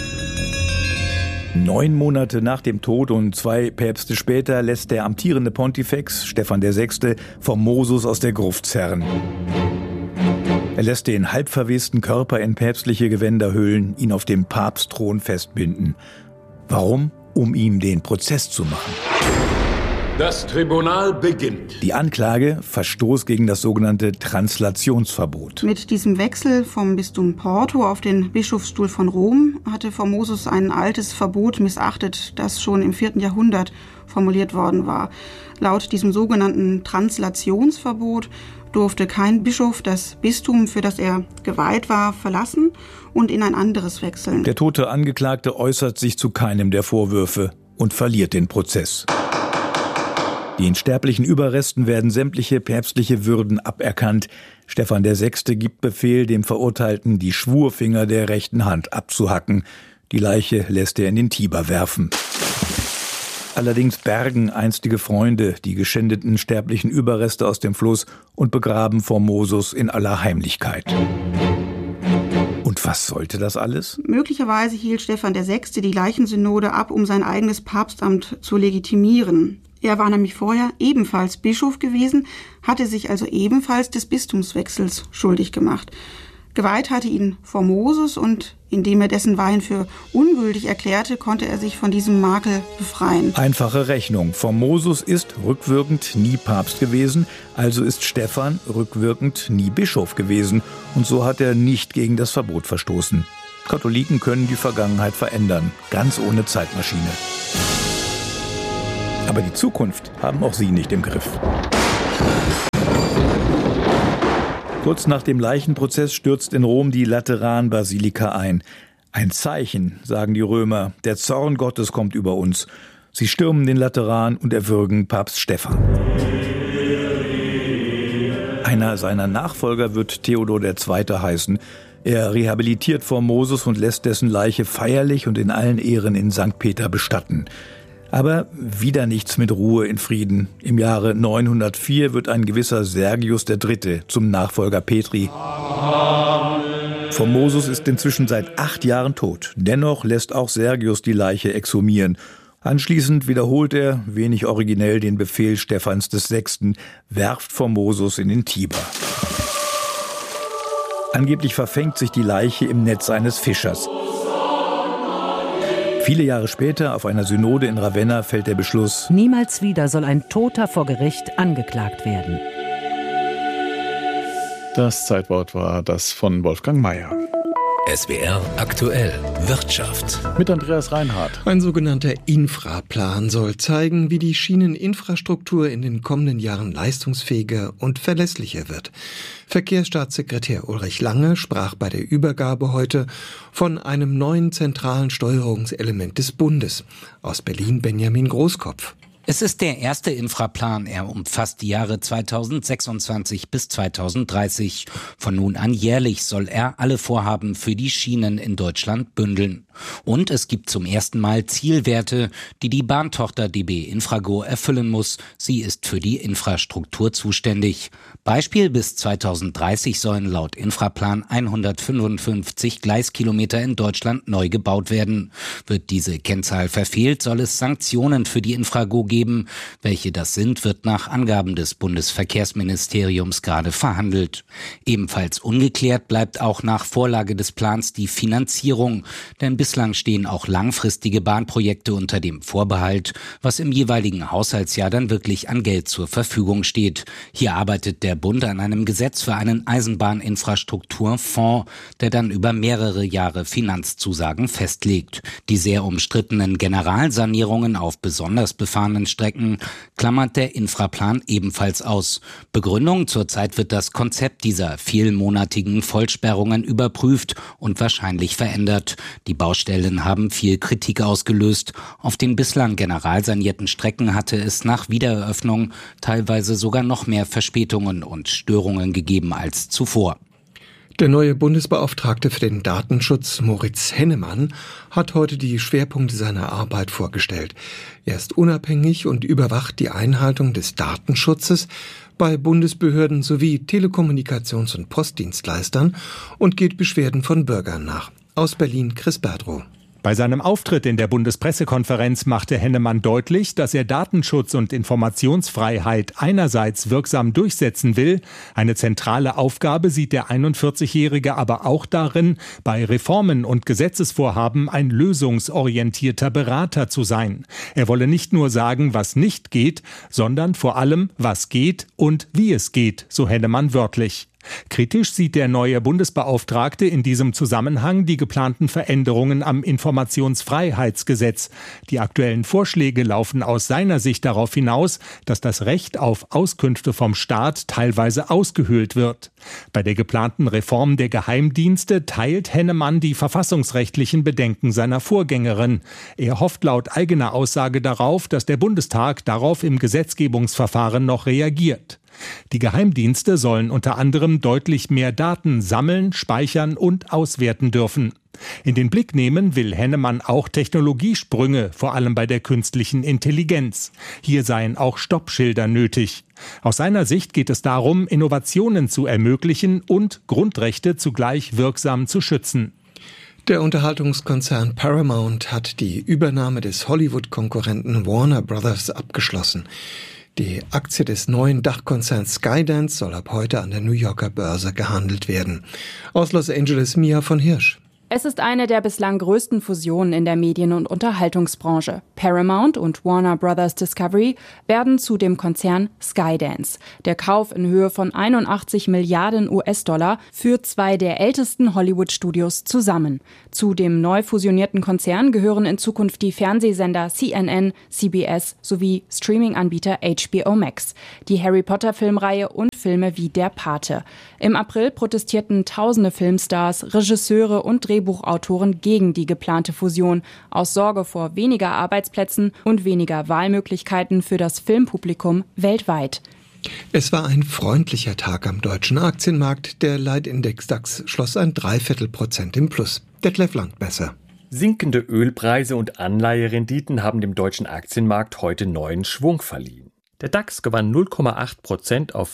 9 Monate nach dem Tod und 2 Päpste später lässt der amtierende Pontifex, Stephan VI., Formosus aus der Gruft zerren. Er lässt den halbverwesten Körper in päpstliche Gewänder hüllen, ihn auf dem Papstthron festbinden. Warum? Um ihm den Prozess zu machen. Das Tribunal beginnt. Die Anklage: Verstoß gegen das sogenannte Translationsverbot. Mit diesem Wechsel vom Bistum Porto auf den Bischofsstuhl von Rom hatte Formosus ein altes Verbot missachtet, das schon im 4. Jahrhundert formuliert worden war. Laut diesem sogenannten Translationsverbot durfte kein Bischof das Bistum, für das er geweiht war, verlassen und in ein anderes wechseln. Der tote Angeklagte äußert sich zu keinem der Vorwürfe und verliert den Prozess. Den sterblichen Überresten werden sämtliche päpstliche Würden aberkannt. Stephan VI. Gibt Befehl, dem Verurteilten die Schwurfinger der rechten Hand abzuhacken. Die Leiche lässt er in den Tiber werfen. Allerdings bergen einstige Freunde die geschändeten sterblichen Überreste aus dem Fluss und begraben Formosus in aller Heimlichkeit. Und was sollte das alles? Möglicherweise hielt Stephan VI. Die Leichensynode ab, um sein eigenes Papstamt zu legitimieren. Er war nämlich vorher ebenfalls Bischof gewesen, hatte sich also ebenfalls des Bistumswechsels schuldig gemacht. Geweiht hatte ihn Formosus und indem er dessen Weihen für ungültig erklärte, konnte er sich von diesem Makel befreien. Einfache Rechnung. Formosus ist rückwirkend nie Papst gewesen, also ist Stephan rückwirkend nie Bischof gewesen. Und so hat er nicht gegen das Verbot verstoßen. Katholiken können die Vergangenheit verändern, ganz ohne Zeitmaschine. Aber die Zukunft haben auch sie nicht im Griff. Kurz nach dem Leichenprozess stürzt in Rom die Lateranbasilika ein. Ein Zeichen, sagen die Römer, der Zorn Gottes kommt über uns. Sie stürmen den Lateran und erwürgen Papst Stephan. Einer seiner Nachfolger wird Theodor II. Heißen. Er rehabilitiert Formosus und lässt dessen Leiche feierlich und in allen Ehren in St. Peter bestatten. Aber wieder nichts mit Ruhe in Frieden. Im Jahre 904 wird ein gewisser Sergius III. Zum Nachfolger Petri. Formosus ist inzwischen seit 8 Jahren tot. Dennoch lässt auch Sergius die Leiche exhumieren. Anschließend wiederholt er, wenig originell, den Befehl Stephans VI., werft Formosus in den Tiber. Angeblich verfängt sich die Leiche im Netz eines Fischers. Viele Jahre später, auf einer Synode in Ravenna, fällt der Beschluss: Niemals wieder soll ein Toter vor Gericht angeklagt werden. Das Zeitwort war das von Wolfgang Mayer. SWR aktuell Wirtschaft. Mit Andreas Reinhardt. Ein sogenannter Infraplan soll zeigen, wie die Schieneninfrastruktur in den kommenden Jahren leistungsfähiger und verlässlicher wird. Verkehrsstaatssekretär Ulrich Lange sprach bei der Übergabe heute von einem neuen zentralen Steuerungselement des Bundes. Aus Berlin Benjamin Großkopf. Es ist der erste Infraplan. Er umfasst die Jahre 2026 bis 2030. Von nun an jährlich soll er alle Vorhaben für die Schienen in Deutschland bündeln. Und es gibt zum ersten Mal Zielwerte, die die Bahntochter DB Infrago erfüllen muss. Sie ist für die Infrastruktur zuständig. Beispiel: bis 2030 sollen laut Infraplan 155 Gleiskilometer in Deutschland neu gebaut werden. Wird diese Kennzahl verfehlt, soll es Sanktionen für die Infrago geben. Welche das sind, wird nach Angaben des Bundesverkehrsministeriums gerade verhandelt. Ebenfalls ungeklärt bleibt auch nach Vorlage des Plans die Finanzierung. Denn bislang stehen auch langfristige Bahnprojekte unter dem Vorbehalt, was im jeweiligen Haushaltsjahr dann wirklich an Geld zur Verfügung steht. Hier arbeitet der Bund an einem Gesetz für einen Eisenbahninfrastrukturfonds, der dann über mehrere Jahre Finanzzusagen festlegt. Die sehr umstrittenen Generalsanierungen auf besonders befahrenen Strecken klammert der Infraplan ebenfalls aus. Begründung: zurzeit wird das Konzept dieser vielmonatigen Vollsperrungen überprüft und wahrscheinlich verändert. Die Baustellen haben viel Kritik ausgelöst. Auf den bislang generalsanierten Strecken hatte es nach Wiedereröffnung teilweise sogar noch mehr Verspätungen und Störungen gegeben als zuvor. Der neue Bundesbeauftragte für den Datenschutz, Moritz Hennemann, hat heute die Schwerpunkte seiner Arbeit vorgestellt. Er ist unabhängig und überwacht die Einhaltung des Datenschutzes bei Bundesbehörden sowie Telekommunikations- und Postdienstleistern und geht Beschwerden von Bürgern nach. Aus Berlin Chris Berdrow. Bei seinem Auftritt in der Bundespressekonferenz machte Hennemann deutlich, dass er Datenschutz und Informationsfreiheit einerseits wirksam durchsetzen will. Eine zentrale Aufgabe sieht der 41-Jährige aber auch darin, bei Reformen und Gesetzesvorhaben ein lösungsorientierter Berater zu sein. Er wolle nicht nur sagen, was nicht geht, sondern vor allem, was geht und wie es geht, so Hennemann wörtlich. Kritisch sieht der neue Bundesbeauftragte in diesem Zusammenhang die geplanten Veränderungen am Informationsfreiheitsgesetz. Die aktuellen Vorschläge laufen aus seiner Sicht darauf hinaus, dass das Recht auf Auskünfte vom Staat teilweise ausgehöhlt wird. Bei der geplanten Reform der Geheimdienste teilt Hennemann die verfassungsrechtlichen Bedenken seiner Vorgängerin. Er hofft laut eigener Aussage darauf, dass der Bundestag darauf im Gesetzgebungsverfahren noch reagiert. Die Geheimdienste sollen unter anderem deutlich mehr Daten sammeln, speichern und auswerten dürfen. In den Blick nehmen will Hennemann auch Technologiesprünge, vor allem bei der künstlichen Intelligenz. Hier seien auch Stoppschilder nötig. Aus seiner Sicht geht es darum, Innovationen zu ermöglichen und Grundrechte zugleich wirksam zu schützen. Der Unterhaltungskonzern Paramount hat die Übernahme des Hollywood-Konkurrenten Warner Brothers abgeschlossen. Die Aktie des neuen Dachkonzerns Skydance soll ab heute an der New Yorker Börse gehandelt werden. Aus Los Angeles Mia von Hirsch. Es ist eine der bislang größten Fusionen in der Medien- und Unterhaltungsbranche. Paramount und Warner Brothers Discovery werden zu dem Konzern Skydance. Der Kauf in Höhe von 81 Milliarden US-Dollar führt zwei der ältesten Hollywood-Studios zusammen. Zu dem neu fusionierten Konzern gehören in Zukunft die Fernsehsender CNN, CBS sowie Streaming-Anbieter HBO Max, die Harry-Potter-Filmreihe und Filme wie Der Pate. Im April protestierten tausende Filmstars, Regisseure und Drehbuchautoren gegen die geplante Fusion aus Sorge vor weniger Arbeitsplätzen und weniger Wahlmöglichkeiten für das Filmpublikum weltweit. Es war ein freundlicher Tag am deutschen Aktienmarkt. Der Leitindex DAX schloss 0,75% im Plus. Detlef Landmesser. Sinkende Ölpreise und Anleiherenditen haben dem deutschen Aktienmarkt heute neuen Schwung verliehen. Der DAX gewann 0,8% auf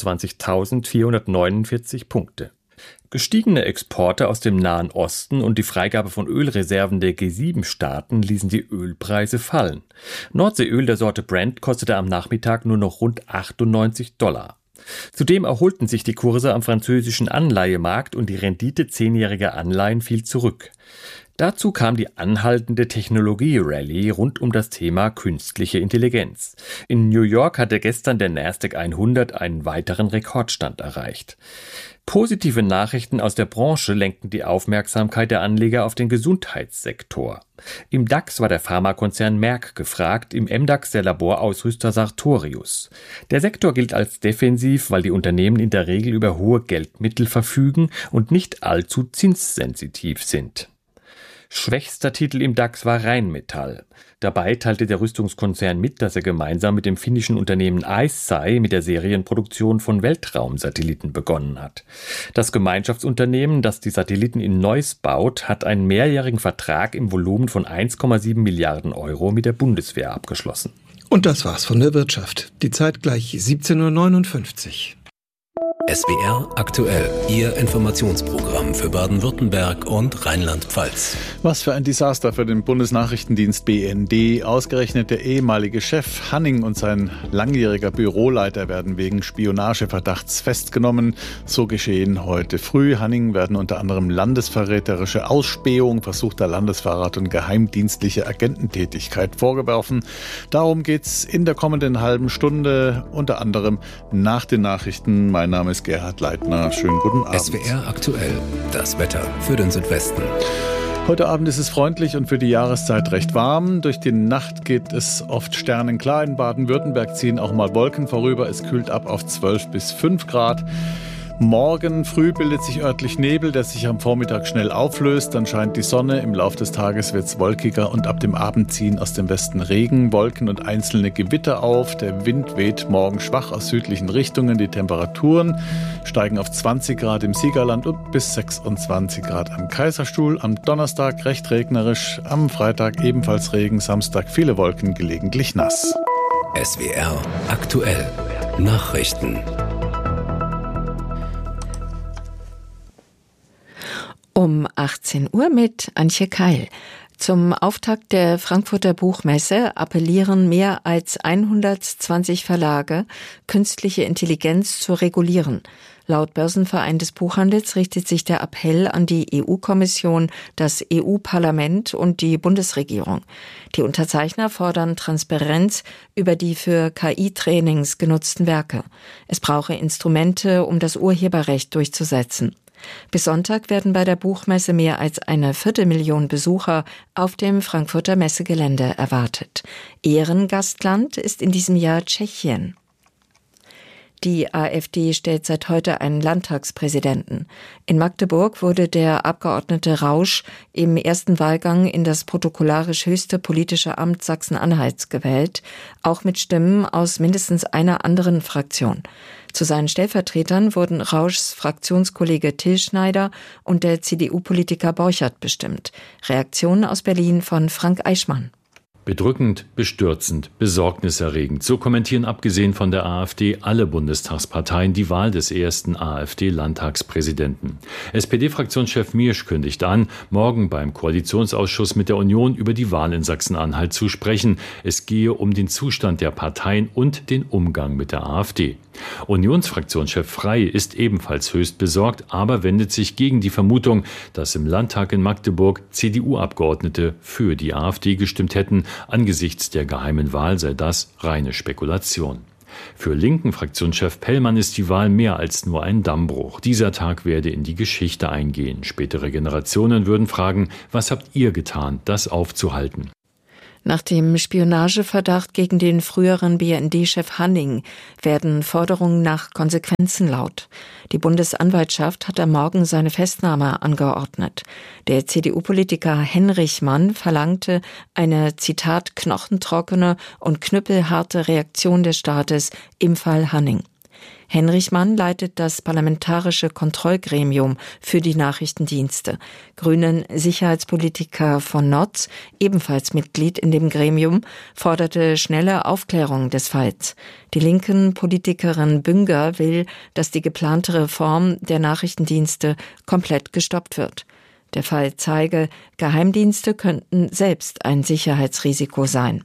25.449 Punkte. Gestiegene Exporte aus dem Nahen Osten und die Freigabe von Ölreserven der G7-Staaten ließen die Ölpreise fallen. Nordseeöl der Sorte Brent kostete am Nachmittag nur noch rund $98. Zudem erholten sich die Kurse am französischen Anleihemarkt und die Rendite 10-jähriger Anleihen fiel zurück. Dazu kam die anhaltende Technologie-Rallye rund um das Thema künstliche Intelligenz. In New York hatte gestern der Nasdaq 100 einen weiteren Rekordstand erreicht. Positive Nachrichten aus der Branche lenkten die Aufmerksamkeit der Anleger auf den Gesundheitssektor. Im DAX war der Pharmakonzern Merck gefragt, im MDAX der Laborausrüster Sartorius. Der Sektor gilt als defensiv, weil die Unternehmen in der Regel über hohe Geldmittel verfügen und nicht allzu zinssensitiv sind. Schwächster Titel im DAX war Rheinmetall. Dabei teilte der Rüstungskonzern mit, dass er gemeinsam mit dem finnischen Unternehmen ICEYE mit der Serienproduktion von Weltraumsatelliten begonnen hat. Das Gemeinschaftsunternehmen, das die Satelliten in Neuss baut, hat einen mehrjährigen Vertrag im Volumen von 1,7 Milliarden Euro mit der Bundeswehr abgeschlossen. Und das war's von der Wirtschaft. Die Zeit gleich 17.59 Uhr. SWR aktuell, Ihr Informationsprogramm für Baden-Württemberg und Rheinland-Pfalz. Was für ein Desaster für den Bundesnachrichtendienst BND. Ausgerechnet der ehemalige Chef Hanning und sein langjähriger Büroleiter werden wegen Spionageverdachts festgenommen. So geschehen heute früh. Hanning werden unter anderem landesverräterische Ausspähung, versuchter Landesverrat und geheimdienstliche Agententätigkeit vorgeworfen. Darum geht's in der kommenden halben Stunde, unter anderem nach den Nachrichten. Mein Name ist Gerhard Leitner. Schönen guten Abend. SWR aktuell, das Wetter für den Südwesten. Heute Abend ist es freundlich und für die Jahreszeit recht warm. Durch die Nacht geht es oft sternenklar. In Baden-Württemberg ziehen auch mal Wolken vorüber. Es kühlt ab auf 12 bis 5 Grad. Morgen früh bildet sich örtlich Nebel, der sich am Vormittag schnell auflöst. Dann scheint die Sonne. Im Laufe des Tages wird es wolkiger und ab dem Abend ziehen aus dem Westen Regen, Wolken und einzelne Gewitter auf. Der Wind weht morgen schwach aus südlichen Richtungen. Die Temperaturen steigen auf 20 Grad im Siegerland und bis 26 Grad am Kaiserstuhl. Am Donnerstag recht regnerisch, am Freitag ebenfalls Regen, Samstag viele Wolken, gelegentlich nass. SWR aktuell, Nachrichten. Um 18 Uhr mit Antje Keil. Zum Auftakt der Frankfurter Buchmesse appellieren mehr als 120 Verlage, künstliche Intelligenz zu regulieren. Laut Börsenverein des Buchhandels richtet sich der Appell an die EU-Kommission, das EU-Parlament und die Bundesregierung. Die Unterzeichner fordern Transparenz über die für KI-Trainings genutzten Werke. Es brauche Instrumente, um das Urheberrecht durchzusetzen. Bis Sonntag werden bei der Buchmesse mehr als 250.000 Besucher auf dem Frankfurter Messegelände erwartet. Ehrengastland ist in diesem Jahr Tschechien. Die AfD stellt seit heute einen Landtagspräsidenten. In Magdeburg wurde der Abgeordnete Rausch im ersten Wahlgang in das protokollarisch höchste politische Amt Sachsen-Anhalts gewählt, auch mit Stimmen aus mindestens einer anderen Fraktion. Zu seinen Stellvertretern wurden Rauschs Fraktionskollege Till Schneider und der CDU-Politiker Borchert bestimmt. Reaktionen aus Berlin von Frank Eichmann. Bedrückend, bestürzend, besorgniserregend. So kommentieren abgesehen von der AfD alle Bundestagsparteien die Wahl des ersten AfD-Landtagspräsidenten. SPD-Fraktionschef Miersch kündigt an, morgen beim Koalitionsausschuss mit der Union über die Wahl in Sachsen-Anhalt zu sprechen. Es gehe um den Zustand der Parteien und den Umgang mit der AfD. Unionsfraktionschef Frey ist ebenfalls höchst besorgt, aber wendet sich gegen die Vermutung, dass im Landtag in Magdeburg CDU-Abgeordnete für die AfD gestimmt hätten. Angesichts der geheimen Wahl sei das reine Spekulation. Für linken Fraktionschef Pellmann ist die Wahl mehr als nur ein Dammbruch. Dieser Tag werde in die Geschichte eingehen. Spätere Generationen würden fragen, was habt ihr getan, das aufzuhalten? Nach dem Spionageverdacht gegen den früheren BND-Chef Hanning werden Forderungen nach Konsequenzen laut. Die Bundesanwaltschaft hat am Morgen seine Festnahme angeordnet. Der CDU-Politiker Henrich Mann verlangte eine, Zitat, knochentrockene und knüppelharte Reaktion des Staates im Fall Hanning. Henrich Mann leitet das Parlamentarische Kontrollgremium für die Nachrichtendienste. Grünen Sicherheitspolitiker von Notz, ebenfalls Mitglied in dem Gremium, forderte schnelle Aufklärung des Falls. Die linken Politikerin Bünger will, dass die geplante Reform der Nachrichtendienste komplett gestoppt wird. Der Fall zeige, Geheimdienste könnten selbst ein Sicherheitsrisiko sein.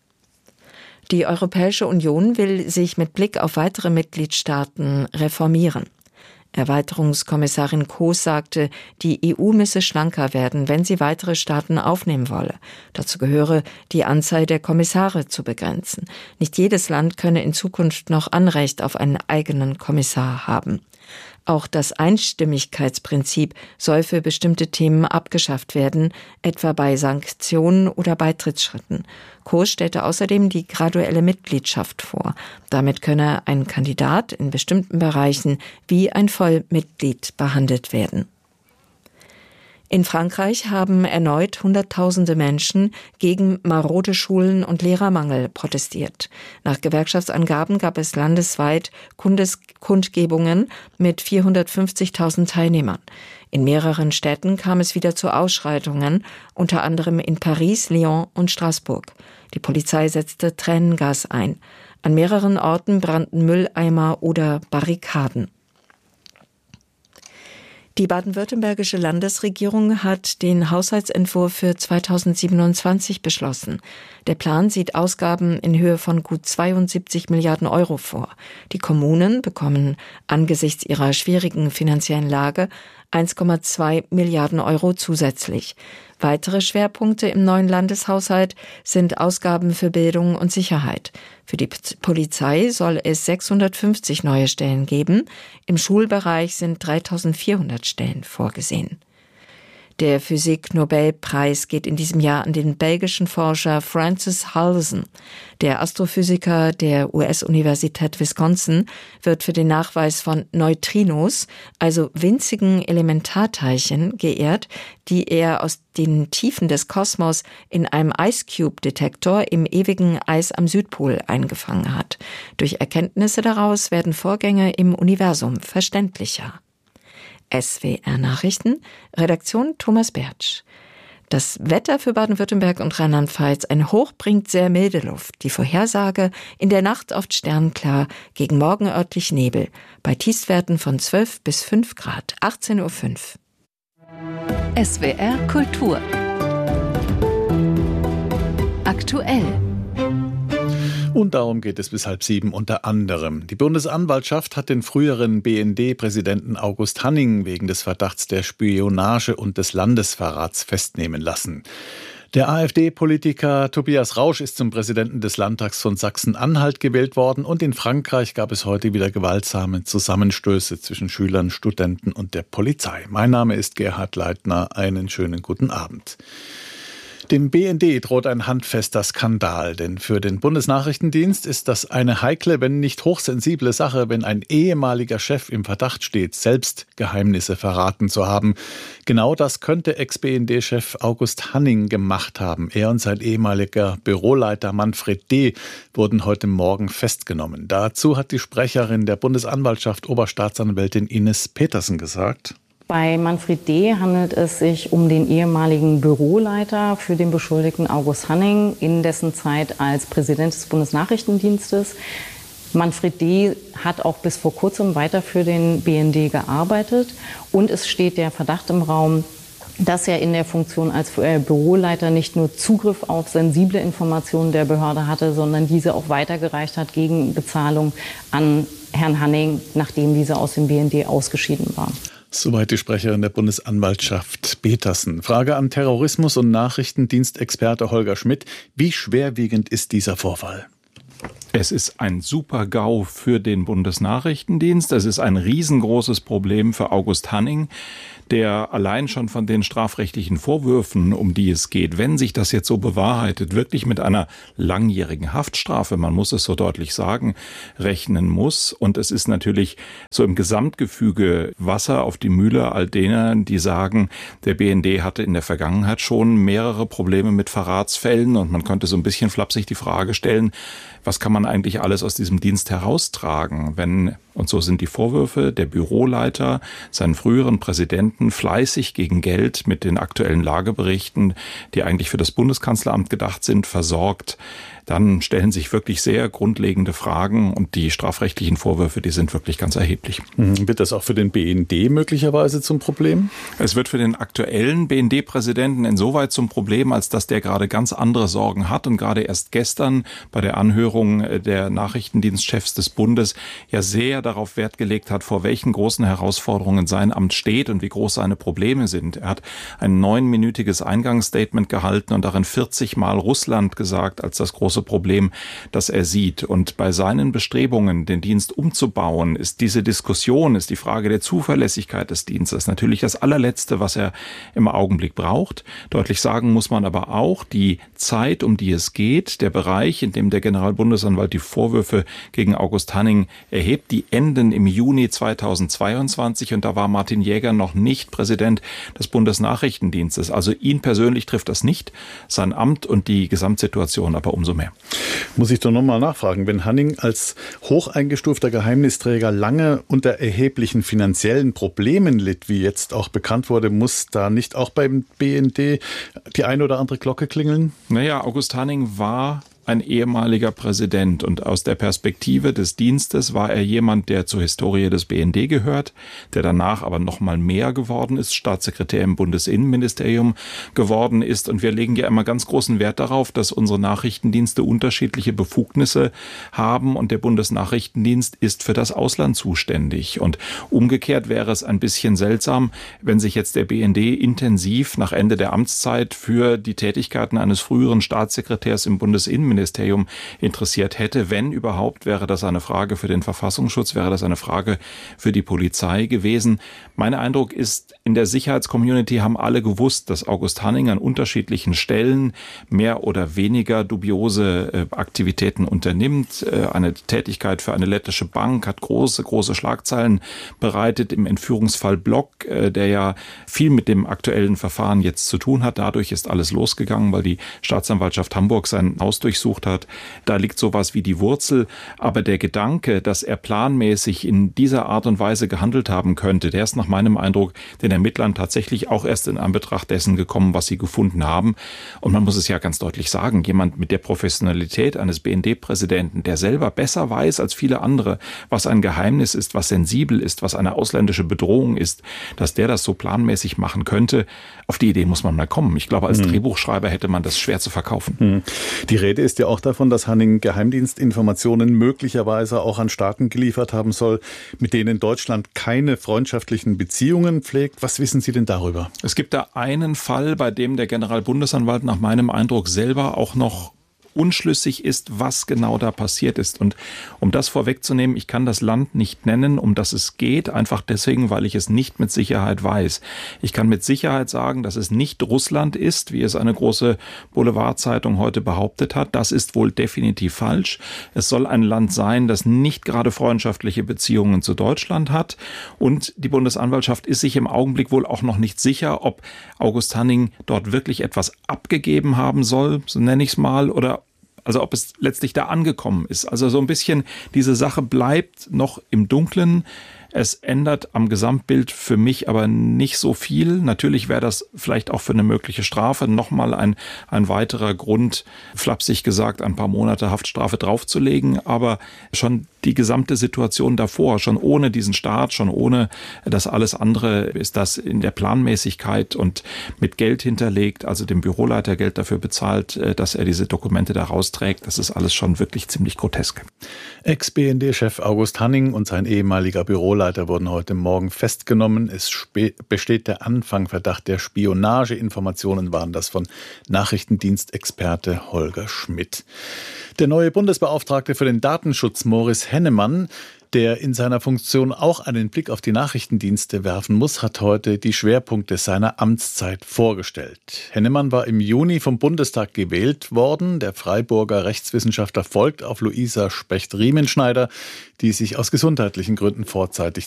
Die Europäische Union will sich mit Blick auf weitere Mitgliedstaaten reformieren. Erweiterungskommissarin Kroes sagte, die EU müsse schlanker werden, wenn sie weitere Staaten aufnehmen wolle. Dazu gehöre, die Anzahl der Kommissare zu begrenzen. Nicht jedes Land könne in Zukunft noch Anrecht auf einen eigenen Kommissar haben. Auch das Einstimmigkeitsprinzip soll für bestimmte Themen abgeschafft werden, etwa bei Sanktionen oder Beitrittsschritten. Kroes stellte außerdem die graduelle Mitgliedschaft vor. Damit könne ein Kandidat in bestimmten Bereichen wie ein Vollmitglied behandelt werden. In Frankreich haben erneut Hunderttausende Menschen gegen marode Schulen und Lehrermangel protestiert. Nach Gewerkschaftsangaben gab es landesweit Kundgebungen mit 450.000 Teilnehmern. In mehreren Städten kam es wieder zu Ausschreitungen, unter anderem in Paris, Lyon und Straßburg. Die Polizei setzte Tränengas ein. An mehreren Orten brannten Mülleimer oder Barrikaden. Die baden-württembergische Landesregierung hat den Haushaltsentwurf für 2027 beschlossen. Der Plan sieht Ausgaben in Höhe von gut 72 Milliarden Euro vor. Die Kommunen bekommen angesichts ihrer schwierigen finanziellen Lage 1,2 Milliarden Euro zusätzlich. Weitere Schwerpunkte im neuen Landeshaushalt sind Ausgaben für Bildung und Sicherheit. Für die Polizei soll es 650 neue Stellen geben. Im Schulbereich sind 3.400 Stellen vorgesehen. Der Physik-Nobelpreis geht in diesem Jahr an den belgischen Forscher Francis Halsen. Der Astrophysiker der US-Universität Wisconsin wird für den Nachweis von Neutrinos, also winzigen Elementarteilchen, geehrt, die er aus den Tiefen des Kosmos in einem Ice Cube-Detektor im ewigen Eis am Südpol eingefangen hat. Durch Erkenntnisse daraus werden Vorgänge im Universum verständlicher. SWR Nachrichten, Redaktion Thomas Bertsch. Das Wetter für Baden-Württemberg und Rheinland-Pfalz: ein Hoch bringt sehr milde Luft. Die Vorhersage: in der Nacht oft sternklar, gegen Morgen örtlich Nebel. Bei Tiefstwerten von 12 bis 5 Grad. 18:05 Uhr. SWR Kultur Aktuell. Und darum geht es bis 6:30 unter anderem. Die Bundesanwaltschaft hat den früheren BND-Präsidenten August Hanning wegen des Verdachts der Spionage und des Landesverrats festnehmen lassen. Der AfD-Politiker Tobias Rausch ist zum Präsidenten des Landtags von Sachsen-Anhalt gewählt worden und in Frankreich gab es heute wieder gewaltsame Zusammenstöße zwischen Schülern, Studenten und der Polizei. Mein Name ist Gerhard Leitner. Einen schönen guten Abend. Dem BND droht ein handfester Skandal, denn für den Bundesnachrichtendienst ist das eine heikle, wenn nicht hochsensible Sache, wenn ein ehemaliger Chef im Verdacht steht, selbst Geheimnisse verraten zu haben. Genau das könnte Ex-BND-Chef August Hanning gemacht haben. Er und sein ehemaliger Büroleiter Manfred D. wurden heute Morgen festgenommen. Dazu hat die Sprecherin der Bundesanwaltschaft Oberstaatsanwältin Ines Petersen gesagt: Bei Manfred D. handelt es sich um den ehemaligen Büroleiter für den Beschuldigten August Hanning in dessen Zeit als Präsident des Bundesnachrichtendienstes. Manfred D. hat auch bis vor kurzem weiter für den BND gearbeitet und es steht der Verdacht im Raum, dass er in der Funktion als Büroleiter nicht nur Zugriff auf sensible Informationen der Behörde hatte, sondern diese auch weitergereicht hat gegen Bezahlung an Herrn Hanning, nachdem dieser aus dem BND ausgeschieden war. Soweit die Sprecherin der Bundesanwaltschaft Petersen. Frage an Terrorismus- und Nachrichtendienstexperte Holger Schmidt. Wie schwerwiegend ist dieser Vorfall? Es ist ein Super-GAU für den Bundesnachrichtendienst. Es ist ein riesengroßes Problem für August Hanning, der allein schon von den strafrechtlichen Vorwürfen, um die es geht, wenn sich das jetzt so bewahrheitet, wirklich mit einer langjährigen Haftstrafe, man muss es so deutlich sagen, rechnen muss. Und es ist natürlich so im Gesamtgefüge Wasser auf die Mühle all derer, die sagen, der BND hatte in der Vergangenheit schon mehrere Probleme mit Verratsfällen und man könnte so ein bisschen flapsig die Frage stellen, was kann man eigentlich alles aus diesem Dienst heraustragen, wenn, und so sind die Vorwürfe, der Büroleiter seinen früheren Präsidenten fleißig gegen Geld mit den aktuellen Lageberichten, die eigentlich für das Bundeskanzleramt gedacht sind, versorgt. Dann stellen sich wirklich sehr grundlegende Fragen und die strafrechtlichen Vorwürfe, die sind wirklich ganz erheblich. Wird das auch für den BND möglicherweise zum Problem? Es wird für den aktuellen BND-Präsidenten insoweit zum Problem, als dass der gerade ganz andere Sorgen hat und gerade erst gestern bei der Anhörung der Nachrichtendienstchefs des Bundes ja sehr darauf Wert gelegt hat, vor welchen großen Herausforderungen sein Amt steht und wie groß seine Probleme sind. Er hat ein 9-minütiges Eingangsstatement gehalten und darin 40 Mal Russland gesagt als das große Problem, das er sieht. Und bei seinen Bestrebungen, den Dienst umzubauen, ist diese Diskussion, ist die Frage der Zuverlässigkeit des Dienstes natürlich das allerletzte, was er im Augenblick braucht. Deutlich sagen muss man aber auch, die Zeit, um die es geht, der Bereich, in dem der Generalbundesanwalt die Vorwürfe gegen August Hanning erhebt, die enden im Juni 2022 und da war Martin Jäger noch nicht Präsident des Bundesnachrichtendienstes. Also ihn persönlich trifft das nicht, sein Amt und die Gesamtsituation aber umso mehr. Muss ich doch nochmal nachfragen, wenn Hanning als hoch eingestufter Geheimnisträger lange unter erheblichen finanziellen Problemen litt, wie jetzt auch bekannt wurde, muss da nicht auch beim BND die eine oder andere Glocke klingeln? Naja, August Hanning war ein ehemaliger Präsident und aus der Perspektive des Dienstes war er jemand, der zur Historie des BND gehört, der danach aber noch mal mehr geworden ist, Staatssekretär im Bundesinnenministerium geworden ist und wir legen ja immer ganz großen Wert darauf, dass unsere Nachrichtendienste unterschiedliche Befugnisse haben und der Bundesnachrichtendienst ist für das Ausland zuständig und umgekehrt wäre es ein bisschen seltsam, wenn sich jetzt der BND intensiv nach Ende der Amtszeit für die Tätigkeiten eines früheren Staatssekretärs im Bundesinnenministerium interessiert hätte. Wenn überhaupt, wäre das eine Frage für den Verfassungsschutz, wäre das eine Frage für die Polizei gewesen. Mein Eindruck ist, in der Sicherheitscommunity haben alle gewusst, dass August Hanning an unterschiedlichen Stellen mehr oder weniger dubiose Aktivitäten unternimmt. Eine Tätigkeit für eine lettische Bank hat große Schlagzeilen bereitet im Entführungsfall Block, der ja viel mit dem aktuellen Verfahren jetzt zu tun hat. Dadurch ist alles losgegangen, weil die Staatsanwaltschaft Hamburg sein Haus durchsucht gesucht hat. Da liegt sowas wie die Wurzel. Aber der Gedanke, dass er planmäßig in dieser Art und Weise gehandelt haben könnte, der ist nach meinem Eindruck den Ermittlern tatsächlich auch erst in Anbetracht dessen gekommen, was sie gefunden haben. Und man muss es ja ganz deutlich sagen, jemand mit der Professionalität eines BND-Präsidenten, der selber besser weiß als viele andere, was ein Geheimnis ist, was sensibel ist, was eine ausländische Bedrohung ist, dass der das so planmäßig machen könnte, auf die Idee muss man mal kommen. Ich glaube, als Drehbuchschreiber hätte man das schwer zu verkaufen. Die Rede ist ja auch davon, dass Hanning Geheimdienstinformationen möglicherweise auch an Staaten geliefert haben soll, mit denen Deutschland keine freundschaftlichen Beziehungen pflegt. Was wissen Sie denn darüber? Es gibt da einen Fall, bei dem der Generalbundesanwalt nach meinem Eindruck selber auch noch unschlüssig ist, was genau da passiert ist. Und um das vorwegzunehmen, ich kann das Land nicht nennen, um das es geht, einfach deswegen, weil ich es nicht mit Sicherheit weiß. Ich kann mit Sicherheit sagen, dass es nicht Russland ist, wie es eine große Boulevardzeitung heute behauptet hat. Das ist wohl definitiv falsch. Es soll ein Land sein, das nicht gerade freundschaftliche Beziehungen zu Deutschland hat. Und die Bundesanwaltschaft ist sich im Augenblick wohl auch noch nicht sicher, ob August Hanning dort wirklich etwas abgegeben haben soll, so nenne ich es mal, oder also ob es letztlich da angekommen ist. Also so ein bisschen, diese Sache bleibt noch im Dunkeln. Es ändert am Gesamtbild für mich aber nicht so viel. Natürlich wäre das vielleicht auch für eine mögliche Strafe nochmal ein weiterer Grund, flapsig gesagt, ein paar Monate Haftstrafe draufzulegen. Aber schon die gesamte Situation davor, schon ohne diesen Start, schon ohne das alles andere, ist das in der Planmäßigkeit und mit Geld hinterlegt, also dem Büroleiter Geld dafür bezahlt, dass er diese Dokumente da rausträgt. Das ist alles schon wirklich ziemlich grotesk. Ex-BND-Chef August Hanning und sein ehemaliger Büroleiter wurden heute Morgen festgenommen. Es besteht der Anfangverdacht der Spionage. Informationen waren das von Nachrichtendienstexperte Holger Schmidt. Der neue Bundesbeauftragte für den Datenschutz, Moritz Hennemann, der in seiner Funktion auch einen Blick auf die Nachrichtendienste werfen muss, hat heute die Schwerpunkte seiner Amtszeit vorgestellt. Hennemann war im Juni vom Bundestag gewählt worden. Der Freiburger Rechtswissenschaftler folgt auf Luisa Specht-Riemenschneider, die sich aus gesundheitlichen Gründen vorzeitig